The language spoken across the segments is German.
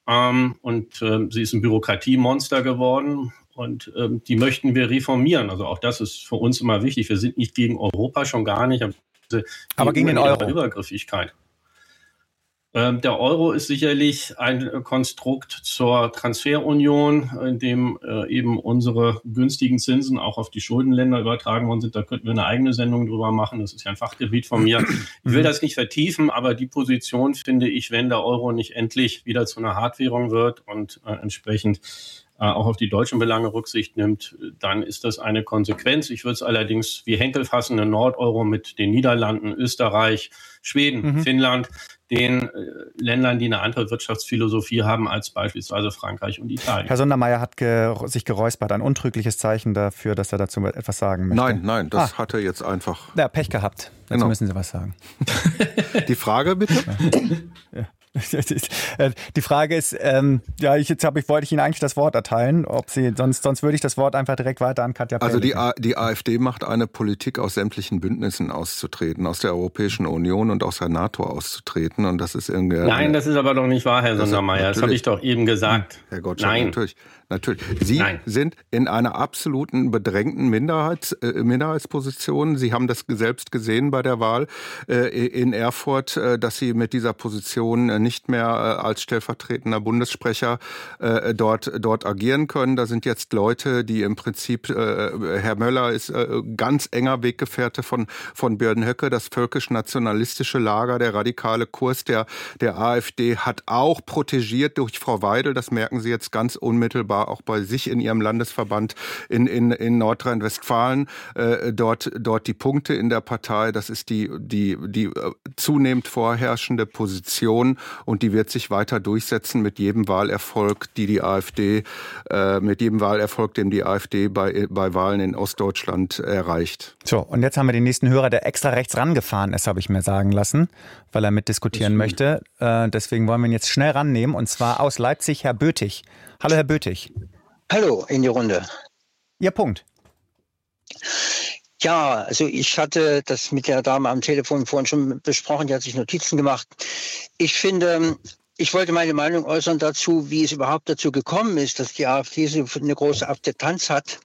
Sie ist ein Bürokratiemonster geworden und die möchten wir reformieren. Also auch das ist für uns immer wichtig. Wir sind nicht gegen Europa, schon gar nicht, aber gegen den Euro. Übergriffigkeit. Der Euro ist sicherlich ein Konstrukt zur Transferunion, in dem eben unsere günstigen Zinsen auch auf die Schuldenländer übertragen worden sind. Da könnten wir eine eigene Sendung drüber machen. Das ist ja ein Fachgebiet von mir. Ich will das nicht vertiefen, aber die Position finde ich, wenn der Euro nicht endlich wieder zu einer Hartwährung wird und entsprechend auch auf die deutschen Belange Rücksicht nimmt, dann ist das eine Konsequenz. Ich würde es allerdings wie Henkel fassen, eine Nord-Euro mit den Niederlanden, Österreich, Schweden, Finnland, den Ländern, die eine andere Wirtschaftsphilosophie haben als beispielsweise Frankreich und Italien. Herr Sondermeier hat sich geräuspert, ein untrügliches Zeichen dafür, dass er dazu etwas sagen möchte. Nein, das hat er jetzt einfach... Ja, Pech gehabt. Jetzt müssen Sie was sagen. Die Frage bitte? Ja. Die Frage ist, wollte ich Ihnen eigentlich das Wort erteilen, ob Sie, sonst würde ich das Wort einfach direkt weiter an Katja Perlik. Also die AfD macht eine Politik, aus sämtlichen Bündnissen auszutreten, aus der Europäischen Union und aus der NATO auszutreten, und das ist irgendwie... Nein, das ist aber doch nicht wahr, Herr Sondermeier, das habe ich doch eben gesagt. Herr Gottschalk, natürlich. Sie sind in einer absoluten bedrängten Minderheitsposition. Sie haben das selbst gesehen bei der Wahl in Erfurt, dass Sie mit dieser Position nicht mehr als stellvertretender Bundessprecher dort agieren können. Da sind jetzt Leute, die im Prinzip, Herr Möller ist ganz enger Weggefährte von Björn Höcke, das völkisch-nationalistische Lager, der radikale Kurs der AfD hat auch protegiert durch Frau Weidel. Das merken Sie jetzt ganz unmittelbar auch bei sich in Ihrem Landesverband in Nordrhein-Westfalen. Dort die Punkte in der Partei, das ist die zunehmend vorherrschende Position, und die wird sich weiter durchsetzen mit jedem Wahlerfolg, den die AfD bei Wahlen in Ostdeutschland erreicht. So, und jetzt haben wir den nächsten Hörer, der extra rechts rangefahren ist, habe ich mir sagen lassen, weil er mitdiskutieren möchte. Deswegen wollen wir ihn jetzt schnell rannehmen, und zwar aus Leipzig, Herr Bötig. Hallo, Herr Bötig. Hallo in die Runde. Ihr Punkt. Ja, also ich hatte das mit der Dame am Telefon vorhin schon besprochen, die hat sich Notizen gemacht. Ich finde, ich wollte meine Meinung äußern dazu, wie es überhaupt dazu gekommen ist, dass die AfD so eine große Akzeptanz hat.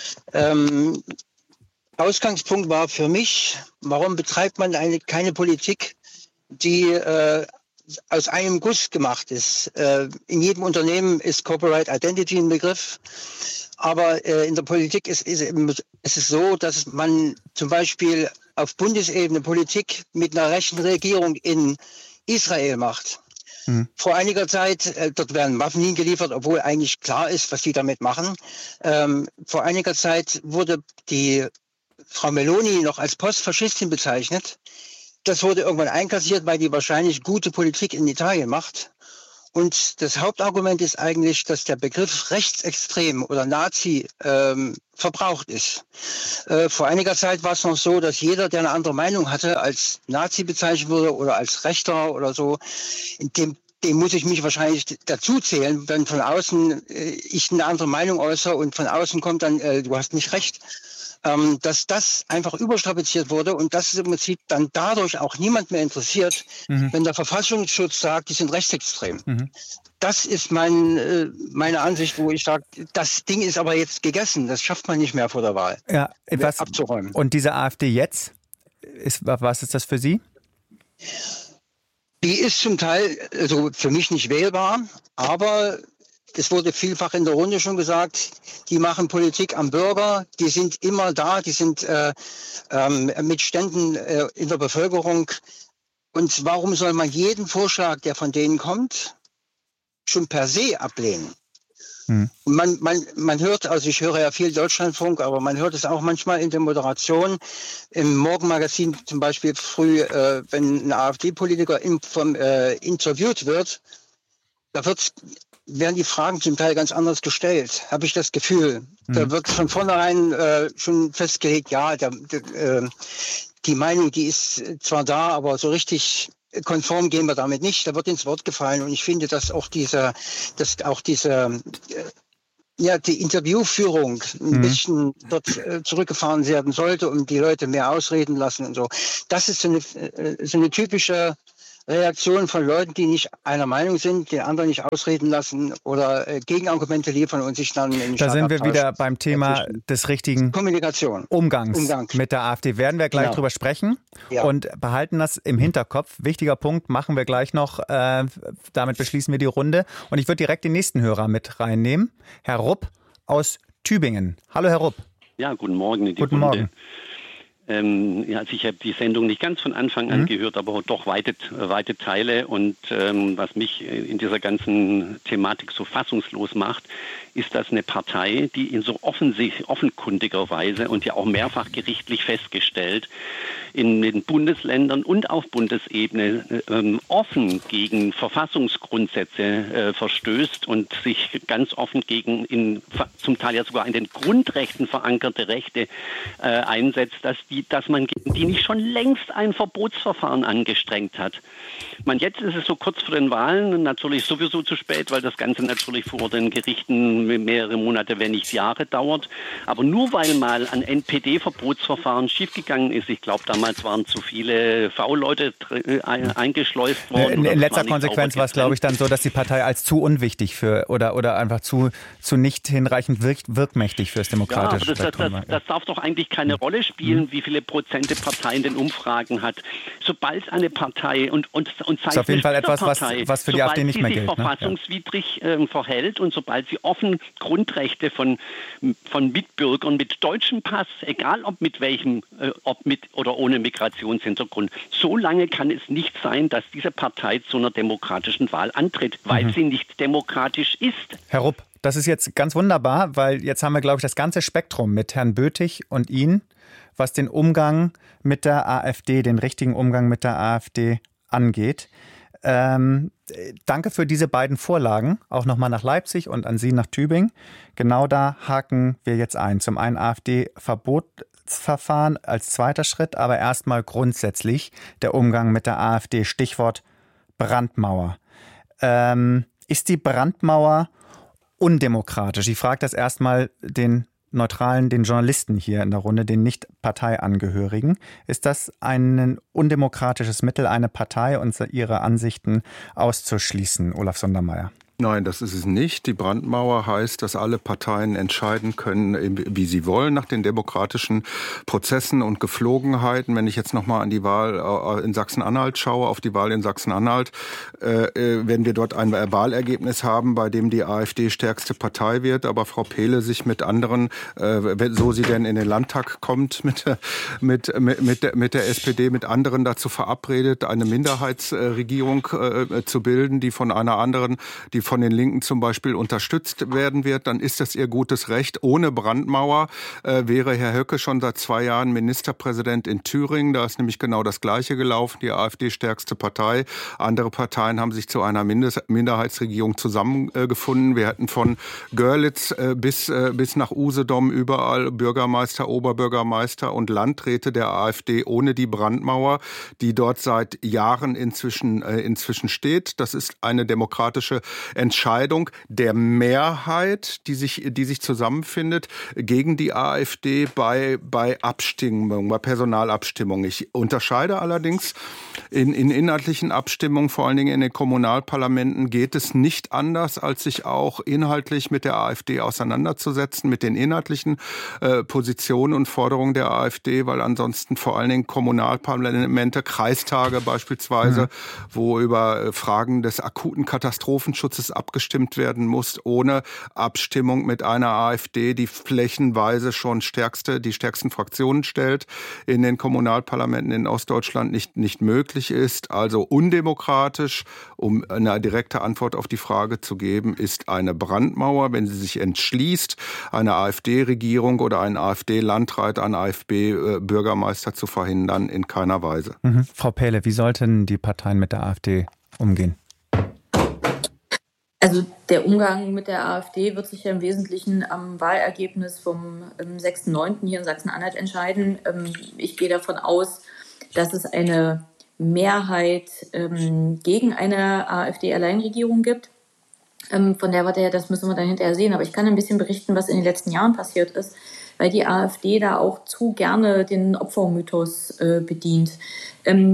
Ausgangspunkt war für mich, warum betreibt man keine Politik, die aus einem Guss gemacht ist. In jedem Unternehmen ist Corporate Identity ein Begriff, aber in der Politik ist es so, dass man zum Beispiel auf Bundesebene Politik mit einer rechten Regierung in Israel macht. Vor einiger Zeit, dort werden Waffen hingeliefert, obwohl eigentlich klar ist, was die damit machen. Vor einiger Zeit wurde die Frau Meloni noch als Postfaschistin bezeichnet. Das wurde irgendwann einkassiert, weil die wahrscheinlich gute Politik in Italien macht. Und das Hauptargument ist eigentlich, dass der Begriff rechtsextrem oder Nazi verbraucht ist. Vor einiger Zeit war es noch so, dass jeder, der eine andere Meinung hatte, als Nazi bezeichnet wurde oder als Rechter oder so. Dem muss ich mich wahrscheinlich dazu zählen, wenn von außen ich eine andere Meinung äußere und von außen kommt dann, du hast nicht recht. Dass das einfach überstrapaziert wurde und dass es im Prinzip dann dadurch auch niemand mehr interessiert, wenn der Verfassungsschutz sagt, die sind rechtsextrem. Das ist meine Ansicht, wo ich sage, das Ding ist aber jetzt gegessen, das schafft man nicht mehr vor der Wahl abzuräumen. Und diese AfD jetzt, was ist das für Sie? Die ist zum Teil also für mich nicht wählbar, aber es wurde vielfach in der Runde schon gesagt, die machen Politik am Bürger, die sind immer da, die sind mit Ständen in der Bevölkerung. Und warum soll man jeden Vorschlag, der von denen kommt, schon per se ablehnen? Man hört, also ich höre ja viel Deutschlandfunk, aber man hört es auch manchmal in der Moderation, im Morgenmagazin zum Beispiel früh, wenn ein AfD-Politiker interviewt wird, werden die Fragen zum Teil ganz anders gestellt, habe ich das Gefühl. Da wird von vornherein schon festgelegt, ja, die Meinung, die ist zwar da, aber so richtig konform gehen wir damit nicht. Da wird ins Wort gefallen. Und ich finde, dass auch die Interviewführung ein bisschen dort zurückgefahren werden sollte und die Leute mehr ausreden lassen und so. Das ist so eine typische Reaktionen von Leuten, die nicht einer Meinung sind, den anderen nicht ausreden lassen oder Gegenargumente liefern und sich dann in Da sind wir wieder beim Thema des richtigen Kommunikation. Umgangs mit der AfD. Werden wir gleich drüber sprechen und behalten das im Hinterkopf. Wichtiger Punkt, machen wir gleich noch. Damit beschließen wir die Runde. Und ich würde direkt den nächsten Hörer mit reinnehmen. Herr Rupp aus Tübingen. Hallo, Herr Rupp. Ja, guten Morgen in die Runde. Morgen. Also ich habe die Sendung nicht ganz von Anfang an gehört, aber doch weite Teile. Und was mich in dieser ganzen Thematik so fassungslos macht, ist, dass eine Partei, die in so offenkundiger Weise und ja auch mehrfach gerichtlich festgestellt, in den Bundesländern und auf Bundesebene offen gegen Verfassungsgrundsätze verstößt und sich ganz offen gegen zum Teil ja sogar in den Grundrechten verankerte Rechte einsetzt, dass man gegen die nicht schon längst ein Verbotsverfahren angestrengt hat. Jetzt ist es so kurz vor den Wahlen natürlich sowieso zu spät, weil das Ganze natürlich vor den Gerichten mehrere Monate, wenn nicht Jahre dauert. Aber nur weil mal ein NPD-Verbotsverfahren schiefgegangen ist, ich glaube, damals waren zu viele V-Leute eingeschleust worden. In letzter Konsequenz war es, glaube ich, dann so, dass die Partei als zu unwichtig für oder einfach zu nicht hinreichend wirkmächtig fürs demokratische Spektrum war. Das darf doch eigentlich keine Rolle spielen, wie viele Prozente Partei in den Umfragen hat. Sobald eine Partei und sei ist auf jeden Fall etwas, was für die AfD nicht mehr gilt. Sobald sie sich verfassungswidrig verhält und sobald sie offen Grundrechte von Mitbürgern mit deutschem Pass, egal ob mit welchem, ob mit oder ohne Migrationshintergrund, so lange kann es nicht sein, dass diese Partei zu einer demokratischen Wahl antritt, weil sie nicht demokratisch ist. Herr Rupp, das ist jetzt ganz wunderbar, weil jetzt haben wir, glaube ich, das ganze Spektrum mit Herrn Böthig und Ihnen, was den Umgang mit der AfD, den richtigen Umgang mit der AfD angeht. Danke für diese beiden Vorlagen, auch nochmal nach Leipzig und an Sie nach Tübingen. Genau da haken wir jetzt ein. Zum einen AfD-Verbotsverfahren als zweiter Schritt, aber erstmal grundsätzlich der Umgang mit der AfD. Stichwort Brandmauer. Ist die Brandmauer undemokratisch? Ich frage das erstmal den Journalisten hier in der Runde, den Nicht-Parteiangehörigen. Ist das ein undemokratisches Mittel, eine Partei und ihre Ansichten auszuschließen, Olaf Sondermeier? Nein, das ist es nicht. Die Brandmauer heißt, dass alle Parteien entscheiden können, wie sie wollen, nach den demokratischen Prozessen und Geflogenheiten. Wenn ich jetzt nochmal an die Wahl in Sachsen-Anhalt schaue, auf die Wahl in Sachsen-Anhalt, wenn wir dort ein Wahlergebnis haben, bei dem die AfD stärkste Partei wird, aber Frau Pehle sich mit anderen, so sie denn in den Landtag kommt, mit der SPD, mit anderen dazu verabredet, eine Minderheitsregierung zu bilden, die von einer anderen, die von den Linken zum Beispiel unterstützt werden wird, dann ist das ihr gutes Recht. Ohne Brandmauer wäre Herr Höcke schon seit 2 Jahren Ministerpräsident in Thüringen. Da ist nämlich genau das Gleiche gelaufen. Die AfD stärkste Partei. Andere Parteien haben sich zu einer Minderheitsregierung zusammengefunden. Wir hätten von Görlitz bis nach Usedom überall Bürgermeister, Oberbürgermeister und Landräte der AfD ohne die Brandmauer, die dort seit Jahren inzwischen steht. Das ist eine demokratische Entscheidung der Mehrheit, die sich zusammenfindet gegen die AfD bei Abstimmungen, bei Personalabstimmungen. Ich unterscheide allerdings in inhaltlichen Abstimmungen, vor allen Dingen in den Kommunalparlamenten, geht es nicht anders, als sich auch inhaltlich mit der AfD auseinanderzusetzen, mit den inhaltlichen Positionen und Forderungen der AfD, weil ansonsten vor allen Dingen Kommunalparlamente, Kreistage beispielsweise, wo über Fragen des akuten Katastrophenschutzes abgestimmt werden muss, ohne Abstimmung mit einer AfD, die flächenweise schon die stärksten Fraktionen stellt, in den Kommunalparlamenten in Ostdeutschland nicht möglich ist. Also undemokratisch, um eine direkte Antwort auf die Frage zu geben, ist eine Brandmauer, wenn sie sich entschließt, eine AfD-Regierung oder einen AfD-Landrat, einen AfD-Bürgermeister zu verhindern, in keiner Weise. Frau Pehle, wie sollten die Parteien mit der AfD umgehen? Also der Umgang mit der AfD wird sich ja im Wesentlichen am Wahlergebnis vom 6.9. hier in Sachsen-Anhalt entscheiden. Ich gehe davon aus, dass es eine Mehrheit gegen eine AfD-Alleinregierung gibt. Von der Warte her, das müssen wir dann hinterher sehen. Aber ich kann ein bisschen berichten, was in den letzten Jahren passiert ist, weil die AfD da auch zu gerne den Opfermythos bedient.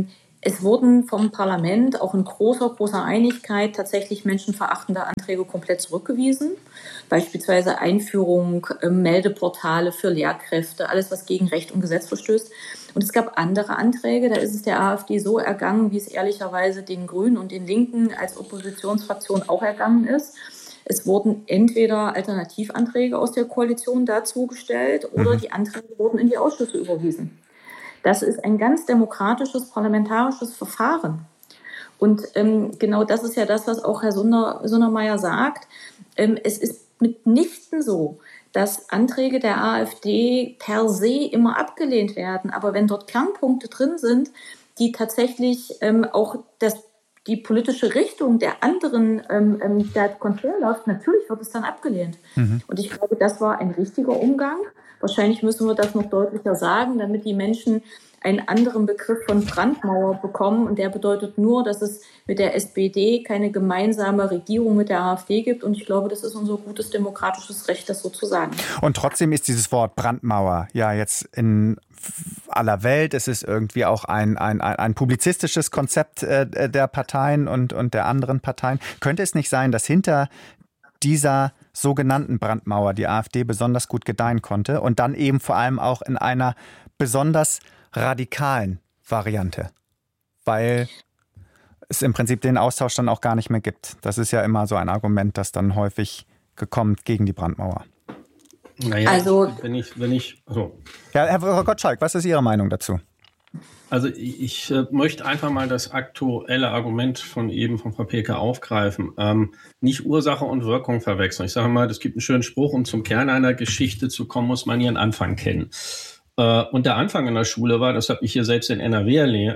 Es wurden vom Parlament auch in großer Einigkeit tatsächlich menschenverachtende Anträge komplett zurückgewiesen. Beispielsweise Einführung Meldeportale für Lehrkräfte, alles, was gegen Recht und Gesetz verstößt. Und es gab andere Anträge, da ist es der AfD so ergangen, wie es ehrlicherweise den Grünen und den Linken als Oppositionsfraktion auch ergangen ist. Es wurden entweder Alternativanträge aus der Koalition dazu gestellt oder die Anträge wurden in die Ausschüsse überwiesen. Das ist ein ganz demokratisches, parlamentarisches Verfahren. Und genau das ist ja das, was auch Herr Sundermeier sagt. Es ist mitnichten so, dass Anträge der AfD per se immer abgelehnt werden. Aber wenn dort Kernpunkte drin sind, die tatsächlich auch die politische Richtung der anderen der konträr läuft, natürlich wird es dann abgelehnt. Und ich glaube, das war ein richtiger Umgang. Wahrscheinlich müssen wir das noch deutlicher sagen, damit die Menschen einen anderen Begriff von Brandmauer bekommen. Und der bedeutet nur, dass es mit der SPD keine gemeinsame Regierung mit der AfD gibt. Und ich glaube, das ist unser gutes demokratisches Recht, das so zu sagen. Und trotzdem ist dieses Wort Brandmauer ja jetzt in aller Welt. Es ist irgendwie auch ein publizistisches Konzept der Parteien und der anderen Parteien. Könnte es nicht sein, dass hinter dieser sogenannten Brandmauer die AfD besonders gut gedeihen konnte und dann eben vor allem auch in einer besonders radikalen Variante, weil es im Prinzip den Austausch dann auch gar nicht mehr gibt. Das ist ja immer so ein Argument, das dann häufig kommt gegen die Brandmauer. Naja, also, wenn ich so. Ja, Herr Gottschalk, was ist Ihre Meinung dazu? Also ich möchte einfach mal das aktuelle Argument von Frau Peeke aufgreifen. Nicht Ursache und Wirkung verwechseln. Ich sage mal, es gibt einen schönen Spruch, um zum Kern einer Geschichte zu kommen, muss man ihren Anfang kennen. Und der Anfang in der Schule war, das habe ich hier selbst in NRW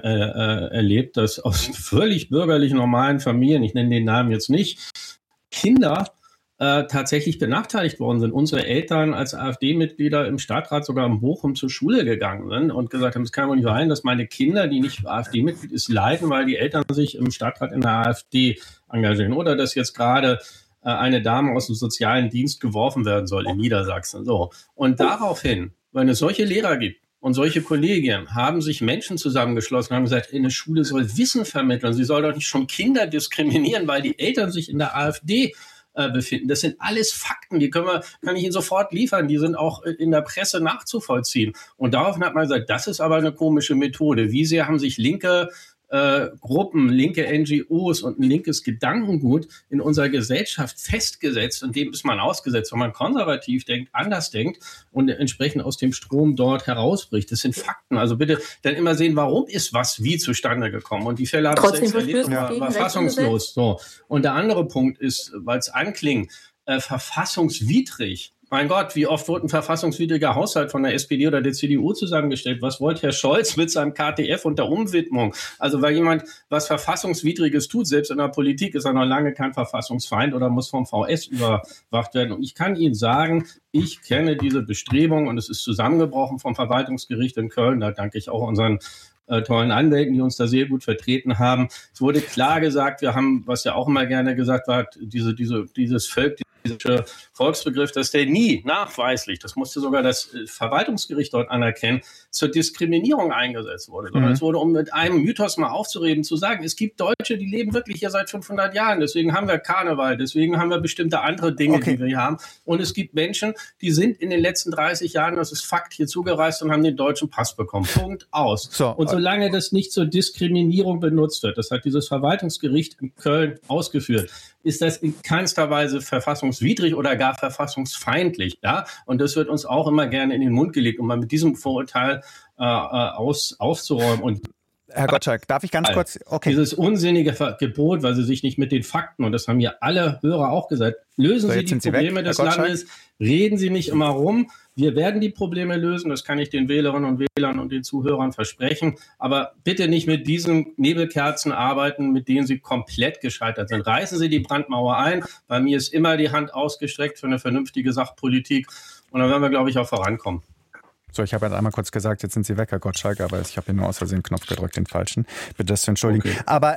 erlebt, dass aus völlig bürgerlich normalen Familien, ich nenne den Namen jetzt nicht, Kinder tatsächlich benachteiligt worden sind. Unsere Eltern als AfD-Mitglieder im Stadtrat sogar in Bochum zur Schule gegangen sind und gesagt haben, es kann wohl nicht sein, dass meine Kinder, die nicht AfD-Mitglied ist, leiden, weil die Eltern sich im Stadtrat in der AfD engagieren. Oder dass jetzt gerade eine Dame aus dem sozialen Dienst geworfen werden soll in Niedersachsen. So. Und daraufhin, wenn es solche Lehrer gibt und solche Kollegien, haben sich Menschen zusammengeschlossen und haben gesagt, eine Schule soll Wissen vermitteln. Sie soll doch nicht schon Kinder diskriminieren, weil die Eltern sich in der AfD befinden. Das sind alles Fakten, die kann ich Ihnen sofort liefern. Die sind auch in der Presse nachzuvollziehen. Und daraufhin hat man gesagt, das ist aber eine komische Methode. Wie sehr haben sich linke Gruppen, linke NGOs und ein linkes Gedankengut in unserer Gesellschaft festgesetzt und dem ist man ausgesetzt, wenn man konservativ denkt, anders denkt und entsprechend aus dem Strom dort herausbricht. Das sind Fakten. Also bitte dann immer sehen, warum ist was wie zustande gekommen. Und die Fälle habe ich selbst erlebt und war fassungslos. So. Und der andere Punkt ist, weil es anklingt, verfassungswidrig. Mein Gott, wie oft wurde ein verfassungswidriger Haushalt von der SPD oder der CDU zusammengestellt? Was wollte Herr Scholz mit seinem KTF und der Umwidmung? Also weil jemand was Verfassungswidriges tut, selbst in der Politik, ist er noch lange kein Verfassungsfeind oder muss vom VS überwacht werden. Und ich kann Ihnen sagen, ich kenne diese Bestrebung und es ist zusammengebrochen vom Verwaltungsgericht in Köln. Da danke ich auch unseren tollen Anwälten, die uns da sehr gut vertreten haben. Es wurde klar gesagt, wir haben, was ja auch immer gerne gesagt wird, dieses Volk, dieser Volksbegriff, dass der nie nachweislich, das musste sogar das Verwaltungsgericht dort anerkennen, zur Diskriminierung eingesetzt wurde. Sondern es wurde, um mit einem Mythos mal aufzureden, zu sagen, es gibt Deutsche, die leben wirklich hier seit 500 Jahren. Deswegen haben wir Karneval, deswegen haben wir bestimmte andere Dinge, die wir hier haben. Und es gibt Menschen, die sind in den letzten 30 Jahren, das ist Fakt, hier zugereist und haben den deutschen Pass bekommen. Punkt, aus. So, und solange das nicht zur Diskriminierung benutzt wird, das hat dieses Verwaltungsgericht in Köln ausgeführt, ist das in keinster Weise verfassungswidrig oder gar verfassungsfeindlich. Ja? Und das wird uns auch immer gerne in den Mund gelegt, um mal mit diesem Vorurteil aufzuräumen. Und Herr Gottschalk, darf ich ganz kurz? Okay. Dieses unsinnige Gebot, weil Sie sich nicht mit den Fakten, und das haben ja alle Hörer auch gesagt, lösen Sie die Probleme des Landes, reden Sie nicht immer rum. Wir werden die Probleme lösen, das kann ich den Wählerinnen und Wählern und den Zuhörern versprechen. Aber bitte nicht mit diesen Nebelkerzen arbeiten, mit denen Sie komplett gescheitert sind. Reißen Sie die Brandmauer ein. Bei mir ist immer die Hand ausgestreckt für eine vernünftige Sachpolitik. Und dann werden wir, glaube ich, auch vorankommen. So, ich habe jetzt einmal kurz gesagt, jetzt sind Sie weg, Herr Gottschalk, aber ich habe hier nur aus Versehen einen Knopf gedrückt, den falschen. Bitte das zu entschuldigen. Okay. Aber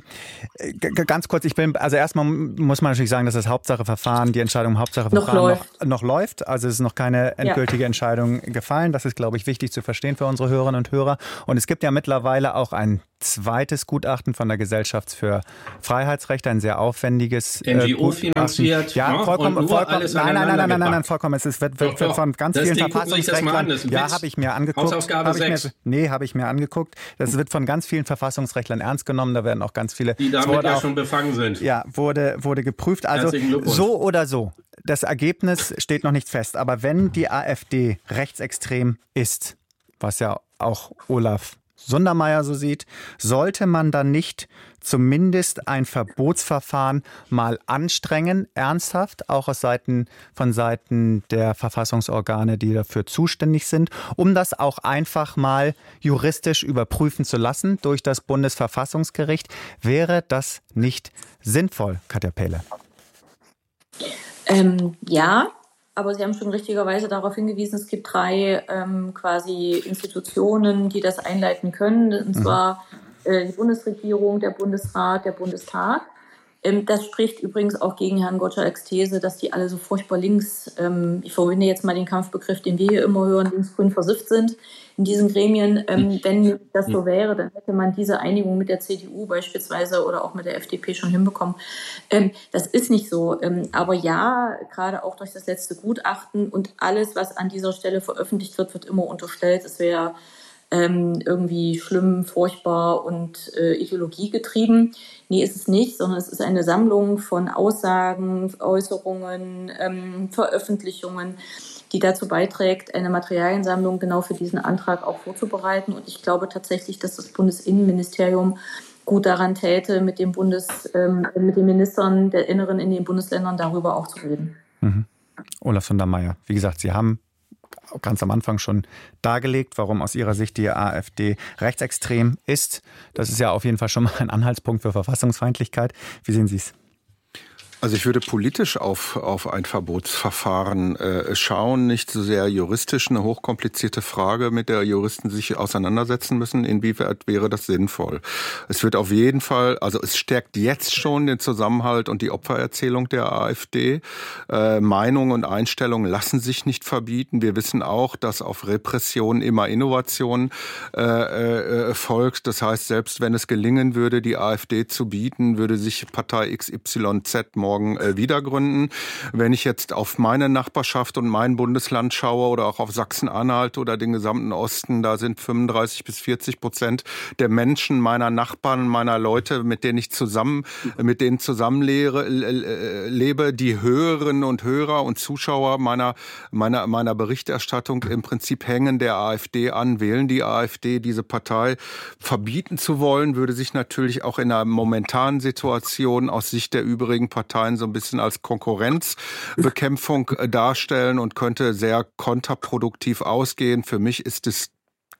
ganz kurz, also erstmal muss man natürlich sagen, dass das Hauptsacheverfahren, die Entscheidung Hauptsacheverfahren noch läuft. Also es ist noch keine endgültige Entscheidung gefallen. Das ist, glaube ich, wichtig zu verstehen für unsere Hörerinnen und Hörer. Und es gibt ja mittlerweile auch ein zweites Gutachten von der Gesellschaft für Freiheitsrechte, ein sehr aufwendiges NGO finanziert. Ja, vollkommen. Nein, vollkommen. Es wird von ganz vielen Verfassungsrechtlern. Ja, habe ich mir angeguckt. Hausaufgabe 6. Habe ich mir angeguckt. Das wird von ganz vielen Verfassungsrechtlern ernst genommen. Da werden auch ganz viele. Die damit ja schon befangen sind. Ja, wurde geprüft. Also so oder so. Das Ergebnis steht noch nicht fest. Aber wenn die AfD rechtsextrem ist, was ja auch Olaf Sundermeier so sieht, sollte man dann nicht zumindest ein Verbotsverfahren mal anstrengen, ernsthaft, auch von Seiten der Verfassungsorgane, die dafür zuständig sind, um das auch einfach mal juristisch überprüfen zu lassen durch das Bundesverfassungsgericht. Wäre das nicht sinnvoll, Katja Pähle? Ja. Aber Sie haben schon richtigerweise darauf hingewiesen, es gibt 3 quasi Institutionen, die das einleiten können. Und zwar die Bundesregierung, der Bundesrat, der Bundestag. Das spricht übrigens auch gegen Herrn Gottschalks These, dass die alle so furchtbar links, ich verwende jetzt mal den Kampfbegriff, den wir hier immer hören, linksgrün versifft sind in diesen Gremien. Wenn das so wäre, dann hätte man diese Einigung mit der CDU beispielsweise oder auch mit der FDP schon hinbekommen. Das ist nicht so. Aber ja, gerade auch durch das letzte Gutachten und alles, was an dieser Stelle veröffentlicht wird, wird immer unterstellt, es wäre irgendwie schlimm, furchtbar und ideologiegetrieben. Nee, ist es nicht, sondern es ist eine Sammlung von Aussagen, Äußerungen, Veröffentlichungen, die dazu beiträgt, eine Materialiensammlung genau für diesen Antrag auch vorzubereiten. Und ich glaube tatsächlich, dass das Bundesinnenministerium gut daran täte, mit den Ministern der Inneren in den Bundesländern darüber auch zu reden. Olaf Sundermeier, wie gesagt, Sie haben ganz am Anfang schon dargelegt, warum aus Ihrer Sicht die AfD rechtsextrem ist. Das ist ja auf jeden Fall schon mal ein Anhaltspunkt für Verfassungsfeindlichkeit. Wie sehen Sie es? Also ich würde politisch auf ein Verbotsverfahren schauen, nicht so sehr juristisch, eine hochkomplizierte Frage, mit der Juristen sich auseinandersetzen müssen. Inwieweit wäre das sinnvoll? Es wird auf jeden Fall, also es stärkt jetzt schon den Zusammenhalt und die Opfererzählung der AfD. Meinungen und Einstellungen lassen sich nicht verbieten. Wir wissen auch, dass auf Repression immer Innovation folgt. Das heißt, selbst wenn es gelingen würde, die AfD zu bieten, würde sich Partei XYZ morgen wieder gründen. Wenn ich jetzt auf meine Nachbarschaft und mein Bundesland schaue oder auch auf Sachsen-Anhalt oder den gesamten Osten, da sind 35-40% der Menschen, meiner Nachbarn, meiner Leute, mit denen zusammenlebe, die Hörerinnen und Hörer und Zuschauer meiner Berichterstattung im Prinzip hängen der AfD an, wählen die AfD. Diese Partei verbieten zu wollen, würde sich natürlich auch in einer momentanen Situation aus Sicht der übrigen Parteien so ein bisschen als Konkurrenzbekämpfung darstellen und könnte sehr kontraproduktiv ausgehen. Für mich ist es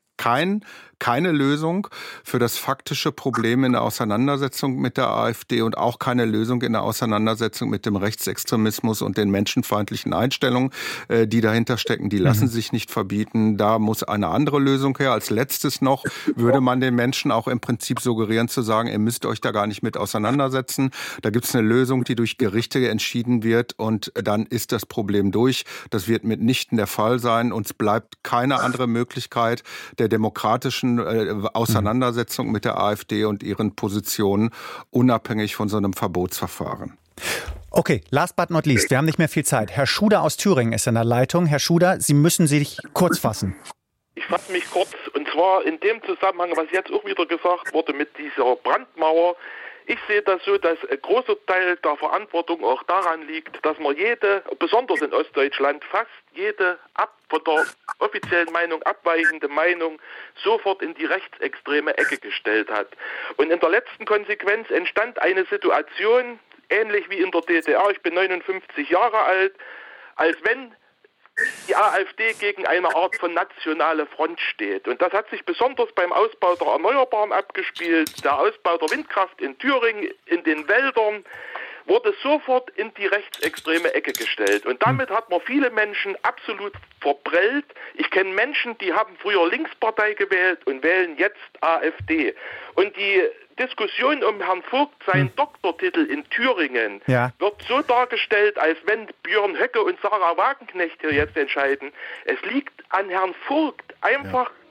keine Lösung für das faktische Problem in der Auseinandersetzung mit der AfD und auch keine Lösung in der Auseinandersetzung mit dem Rechtsextremismus und den menschenfeindlichen Einstellungen, die dahinter stecken. Die lassen sich nicht verbieten. Da muss eine andere Lösung her. Als letztes noch würde man den Menschen auch im Prinzip suggerieren zu sagen, ihr müsst euch da gar nicht mit auseinandersetzen. Da gibt es eine Lösung, die durch Gerichte entschieden wird und dann ist das Problem durch. Das wird mitnichten der Fall sein. Uns bleibt keine andere Möglichkeit der demokratischen Auseinandersetzung mit der AfD und ihren Positionen, unabhängig von so einem Verbotsverfahren. Okay, last but not least, wir haben nicht mehr viel Zeit. Herr Schuder aus Thüringen ist in der Leitung. Herr Schuder, Sie müssen sich kurz fassen. Ich fasse mich kurz, und zwar in dem Zusammenhang, was jetzt auch wieder gesagt wurde mit dieser Brandmauer. Ich sehe das so, dass ein großer Teil der Verantwortung auch daran liegt, dass man besonders in Ostdeutschland, fast jede von der offiziellen Meinung abweichende Meinung sofort in die rechtsextreme Ecke gestellt hat. Und in der letzten Konsequenz entstand eine Situation, ähnlich wie in der DDR, ich bin 59 Jahre alt, als wenn die AfD gegen eine Art von nationale Front steht. Und das hat sich besonders beim Ausbau der Erneuerbaren abgespielt. Der Ausbau der Windkraft in Thüringen, in den Wäldern, wurde sofort in die rechtsextreme Ecke gestellt. Und damit hat man viele Menschen absolut verprellt. Ich kenne Menschen, die haben früher Linkspartei gewählt und wählen jetzt AfD. Und die Diskussion um Herrn Vogt, seinen Doktortitel in Thüringen, wird so dargestellt, als wenn Björn Höcke und Sarah Wagenknecht hier jetzt entscheiden. Es liegt an Herrn Vogt, einfach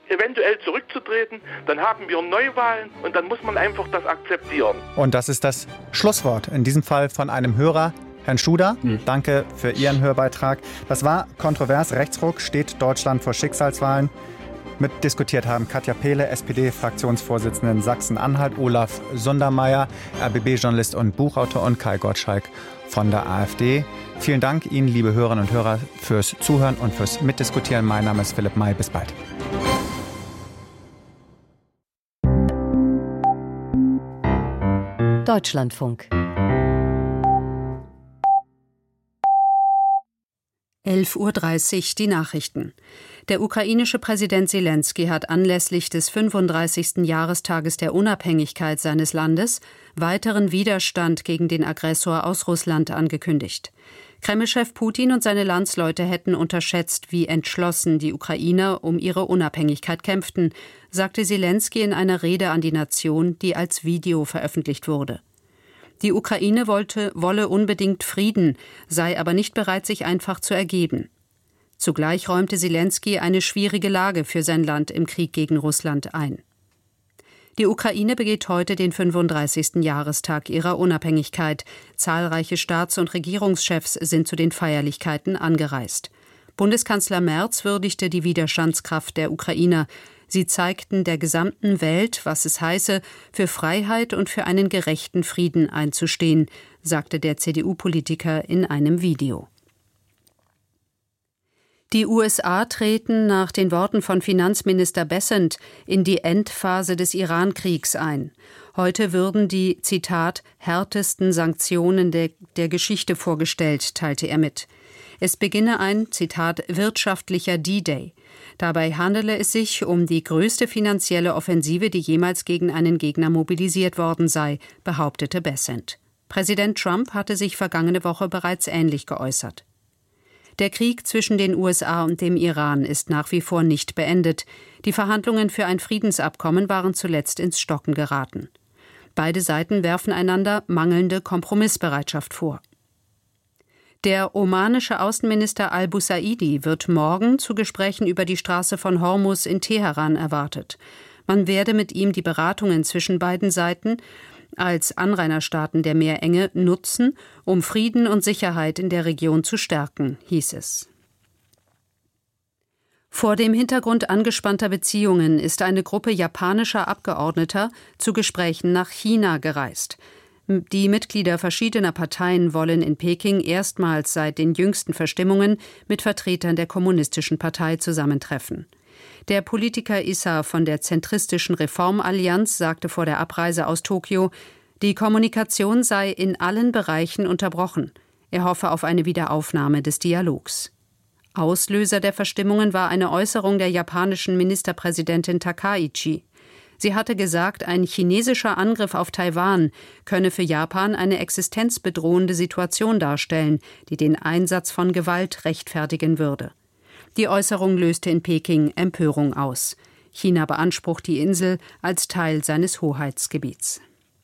eventuell zurückzutreten, dann haben wir Neuwahlen und dann muss man einfach das akzeptieren. Und das ist das Schlusswort, in diesem Fall von einem Hörer. Herrn Schuder, danke für Ihren Hörbeitrag. Das war kontrovers. Rechtsruck, steht Deutschland vor Schicksalswahlen. Mitdiskutiert haben Katja Pehle, SPD-Fraktionsvorsitzende in Sachsen-Anhalt, Olaf Sundermeier, RBB-Journalist und Buchautor, und Kai Gottschalk von der AfD. Vielen Dank Ihnen, liebe Hörerinnen und Hörer, fürs Zuhören und fürs Mitdiskutieren. Mein Name ist Philipp May. Bis bald. Deutschlandfunk. 11:30 Uhr die Nachrichten. Der ukrainische Präsident Selenskyj hat anlässlich des 35. Jahrestages der Unabhängigkeit seines Landes weiteren Widerstand gegen den Aggressor aus Russland angekündigt. Kreml-Chef Putin und seine Landsleute hätten unterschätzt, wie entschlossen die Ukrainer um ihre Unabhängigkeit kämpften, sagte Selenskyj in einer Rede an die Nation, die als Video veröffentlicht wurde. Die Ukraine wolle unbedingt Frieden, sei aber nicht bereit, sich einfach zu ergeben. Zugleich räumte Selenskyj eine schwierige Lage für sein Land im Krieg gegen Russland ein. Die Ukraine begeht heute den 35. Jahrestag ihrer Unabhängigkeit. Zahlreiche Staats- und Regierungschefs sind zu den Feierlichkeiten angereist. Bundeskanzler Merz würdigte die Widerstandskraft der Ukrainer. Sie zeigten der gesamten Welt, was es heiße, für Freiheit und für einen gerechten Frieden einzustehen, sagte der CDU-Politiker in einem Video. Die USA treten nach den Worten von Finanzminister Bessent in die Endphase des Iran-Kriegs ein. Heute würden die, Zitat, härtesten Sanktionen der Geschichte vorgestellt, teilte er mit. Es beginne ein, Zitat, wirtschaftlicher D-Day. Dabei handele es sich um die größte finanzielle Offensive, die jemals gegen einen Gegner mobilisiert worden sei, behauptete Bessent. Präsident Trump hatte sich vergangene Woche bereits ähnlich geäußert. Der Krieg zwischen den USA und dem Iran ist nach wie vor nicht beendet. Die Verhandlungen für ein Friedensabkommen waren zuletzt ins Stocken geraten. Beide Seiten werfen einander mangelnde Kompromissbereitschaft vor. Der omanische Außenminister al-Busaidi wird morgen zu Gesprächen über die Straße von Hormuz in Teheran erwartet. Man werde mit ihm die Beratungen zwischen beiden Seiten als Anrainerstaaten der Meerenge nutzen, um Frieden und Sicherheit in der Region zu stärken, hieß es. Vor dem Hintergrund angespannter Beziehungen ist eine Gruppe japanischer Abgeordneter zu Gesprächen nach China gereist. Die Mitglieder verschiedener Parteien wollen in Peking erstmals seit den jüngsten Verstimmungen mit Vertretern der Kommunistischen Partei zusammentreffen. Der Politiker Issa von der zentristischen Reformallianz sagte vor der Abreise aus Tokio, die Kommunikation sei in allen Bereichen unterbrochen. Er hoffe auf eine Wiederaufnahme des Dialogs. Auslöser der Verstimmungen war eine Äußerung der japanischen Ministerpräsidentin Takaichi. Sie hatte gesagt, ein chinesischer Angriff auf Taiwan könne für Japan eine existenzbedrohende Situation darstellen, die den Einsatz von Gewalt rechtfertigen würde. Die Äußerung löste in Peking Empörung aus. China beansprucht die Insel als Teil seines Hoheitsgebiets.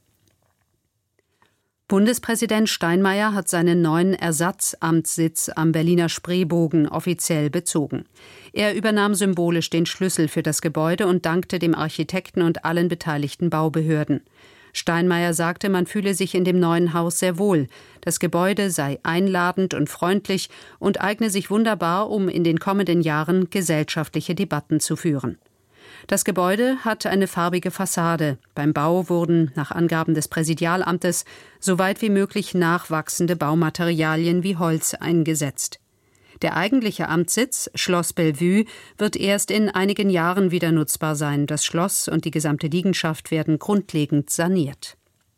Bundespräsident Steinmeier hat seinen neuen Ersatzamtssitz am Berliner Spreebogen offiziell bezogen. Er übernahm symbolisch den Schlüssel für das Gebäude und dankte dem Architekten und allen beteiligten Baubehörden. Steinmeier sagte, man fühle sich in dem neuen Haus sehr wohl. Das Gebäude sei einladend und freundlich und eigne sich wunderbar, um in den kommenden Jahren gesellschaftliche Debatten zu führen. Das Gebäude hat eine farbige Fassade. Beim Bau wurden nach Angaben des Präsidialamtes so weit wie möglich nachwachsende Baumaterialien wie Holz eingesetzt. Der eigentliche Amtssitz, Schloss Bellevue, wird erst in einigen Jahren wieder nutzbar sein. Das Schloss und die gesamte Liegenschaft werden grundlegend saniert.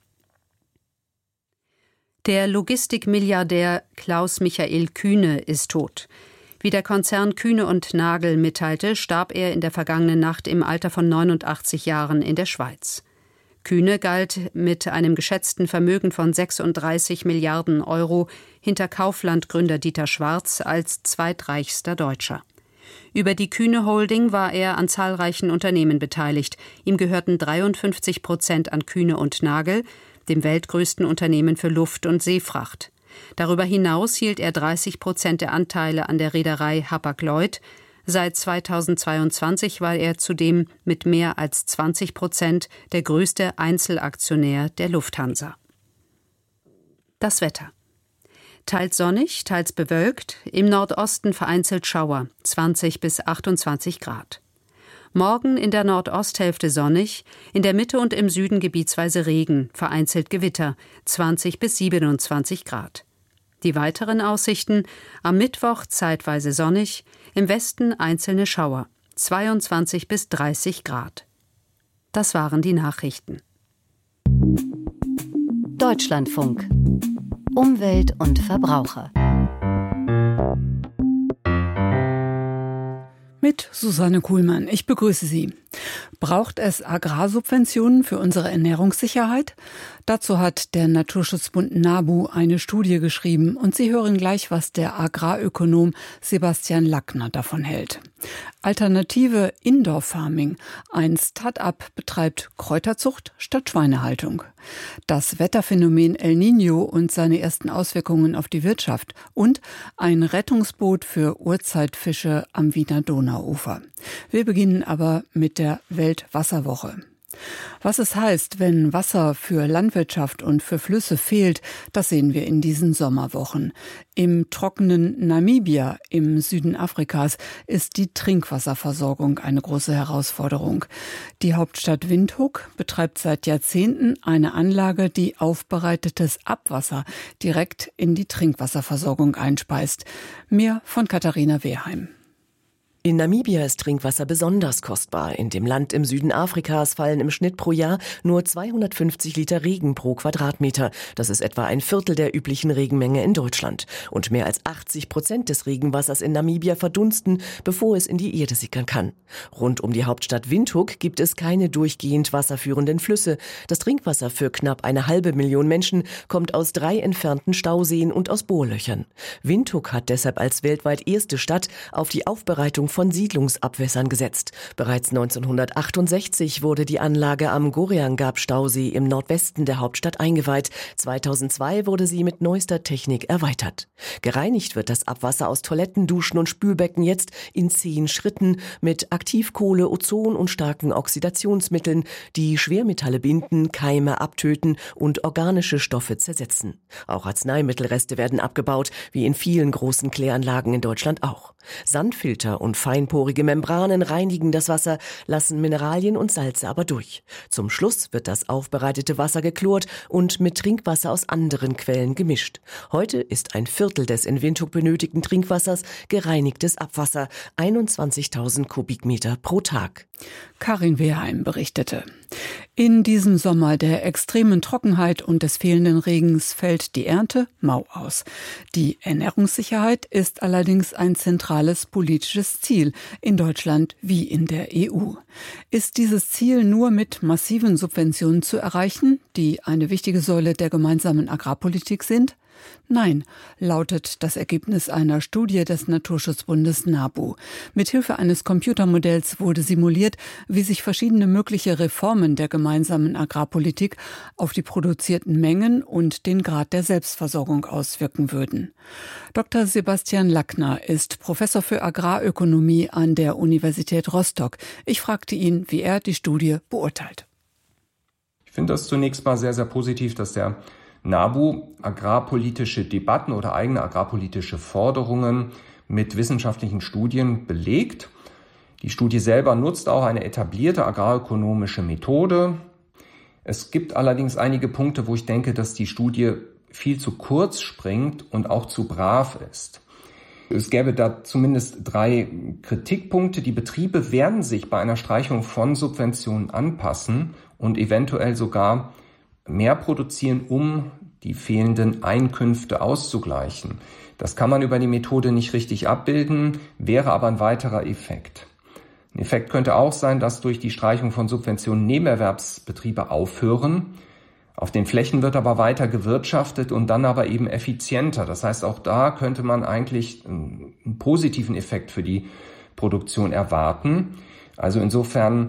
Der Logistikmilliardär Klaus-Michael Kühne ist tot. Wie der Konzern Kühne & Nagel mitteilte, starb er in der vergangenen Nacht im Alter von 89 Jahren in der Schweiz. Kühne galt mit einem geschätzten Vermögen von 36 Milliarden Euro hinter Kaufland-Gründer Dieter Schwarz als zweitreichster Deutscher. Über die Kühne Holding war er an zahlreichen Unternehmen beteiligt. Ihm gehörten 53% an Kühne & Nagel, dem weltgrößten Unternehmen für Luft- und Seefracht. Darüber hinaus hielt er 30% der Anteile an der Reederei Hapag-Lloyd, Seit 2022 war er zudem mit mehr als 20% der größte Einzelaktionär der Lufthansa. Das Wetter. Teils sonnig, teils bewölkt, im Nordosten vereinzelt Schauer, 20 bis 28 Grad. Morgen in der Nordosthälfte sonnig, in der Mitte und im Süden gebietsweise Regen, vereinzelt Gewitter, 20 bis 27 Grad. Die weiteren Aussichten: am Mittwoch zeitweise sonnig, im Westen einzelne Schauer, 22 bis 30 Grad. Das waren die Nachrichten. Deutschlandfunk. Umwelt und Verbraucher. Mit Susanne Kuhlmann. Ich begrüße Sie. Braucht es Agrarsubventionen für unsere Ernährungssicherheit? Dazu hat der Naturschutzbund NABU eine Studie geschrieben und Sie hören gleich, was der Agrarökonom Sebastian Lackner davon hält. Alternative Indoor Farming. Ein Start-up betreibt Kräuterzucht statt Schweinehaltung. Das Wetterphänomen El Niño und seine ersten Auswirkungen auf die Wirtschaft und ein Rettungsboot für Urzeitfische am Wiener Donauufer. Wir beginnen aber mit der Weltwasserwoche. Was es heißt, wenn Wasser für Landwirtschaft und für Flüsse fehlt, das sehen wir in diesen Sommerwochen. Im trockenen Namibia im Süden Afrikas ist die Trinkwasserversorgung eine große Herausforderung. Die Hauptstadt Windhoek betreibt seit Jahrzehnten eine Anlage, die aufbereitetes Abwasser direkt in die Trinkwasserversorgung einspeist. Mehr von Katharina Wehrheim. In Namibia ist Trinkwasser besonders kostbar. In dem Land im Süden Afrikas fallen im Schnitt pro Jahr nur 250 Liter Regen pro Quadratmeter. Das ist etwa ein Viertel der üblichen Regenmenge in Deutschland. Und mehr als 80% des Regenwassers in Namibia verdunsten, bevor es in die Erde sickern kann. Rund um die Hauptstadt Windhoek gibt es keine durchgehend wasserführenden Flüsse. Das Trinkwasser für knapp 500.000 Menschen kommt aus 3 entfernten Stauseen und aus Bohrlöchern. Windhoek hat deshalb als weltweit erste Stadt auf die Aufbereitung von Siedlungsabwässern gesetzt. Bereits 1968 wurde die Anlage am Goreangab-Stausee im Nordwesten der Hauptstadt eingeweiht. 2002 wurde sie mit neuester Technik erweitert. Gereinigt wird das Abwasser aus Toiletten, Duschen und Spülbecken jetzt in 10 Schritten mit Aktivkohle, Ozon und starken Oxidationsmitteln, die Schwermetalle binden, Keime abtöten und organische Stoffe zersetzen. Auch Arzneimittelreste werden abgebaut, wie in vielen großen Kläranlagen in Deutschland auch. Sandfilter und feinporige Membranen reinigen das Wasser, lassen Mineralien und Salze aber durch. Zum Schluss wird das aufbereitete Wasser geklort und mit Trinkwasser aus anderen Quellen gemischt. Heute ist ein Viertel des in Windhoek benötigten Trinkwassers gereinigtes Abwasser, 21.000 Kubikmeter pro Tag. Karin Wehrheim berichtete. In diesem Sommer der extremen Trockenheit und des fehlenden Regens fällt die Ernte mau aus. Die Ernährungssicherheit ist allerdings ein zentrales politisches Ziel in Deutschland wie in der EU. Ist dieses Ziel nur mit massiven Subventionen zu erreichen, die eine wichtige Säule der gemeinsamen Agrarpolitik sind? Nein, lautet das Ergebnis einer Studie des Naturschutzbundes NABU. Mithilfe eines Computermodells wurde simuliert, wie sich verschiedene mögliche Reformen der gemeinsamen Agrarpolitik auf die produzierten Mengen und den Grad der Selbstversorgung auswirken würden. Dr. Sebastian Lackner ist Professor für Agrarökonomie an der Universität Rostock. Ich fragte ihn, wie er die Studie beurteilt. Ich finde das zunächst mal sehr, sehr positiv, dass der NABU agrarpolitische Debatten oder eigene agrarpolitische Forderungen mit wissenschaftlichen Studien belegt. Die Studie selber nutzt auch eine etablierte agrarökonomische Methode. Es gibt allerdings einige Punkte, wo ich denke, dass die Studie viel zu kurz springt und auch zu brav ist. Es gäbe da zumindest 3 Kritikpunkte. Die Betriebe werden sich bei einer Streichung von Subventionen anpassen und eventuell sogar mehr produzieren, um die fehlenden Einkünfte auszugleichen. Das kann man über die Methode nicht richtig abbilden, wäre aber ein weiterer Effekt. Ein Effekt könnte auch sein, dass durch die Streichung von Subventionen Nebenerwerbsbetriebe aufhören. Auf den Flächen wird aber weiter gewirtschaftet und dann aber eben effizienter. Das heißt, auch da könnte man eigentlich einen positiven Effekt für die Produktion erwarten. Also insofern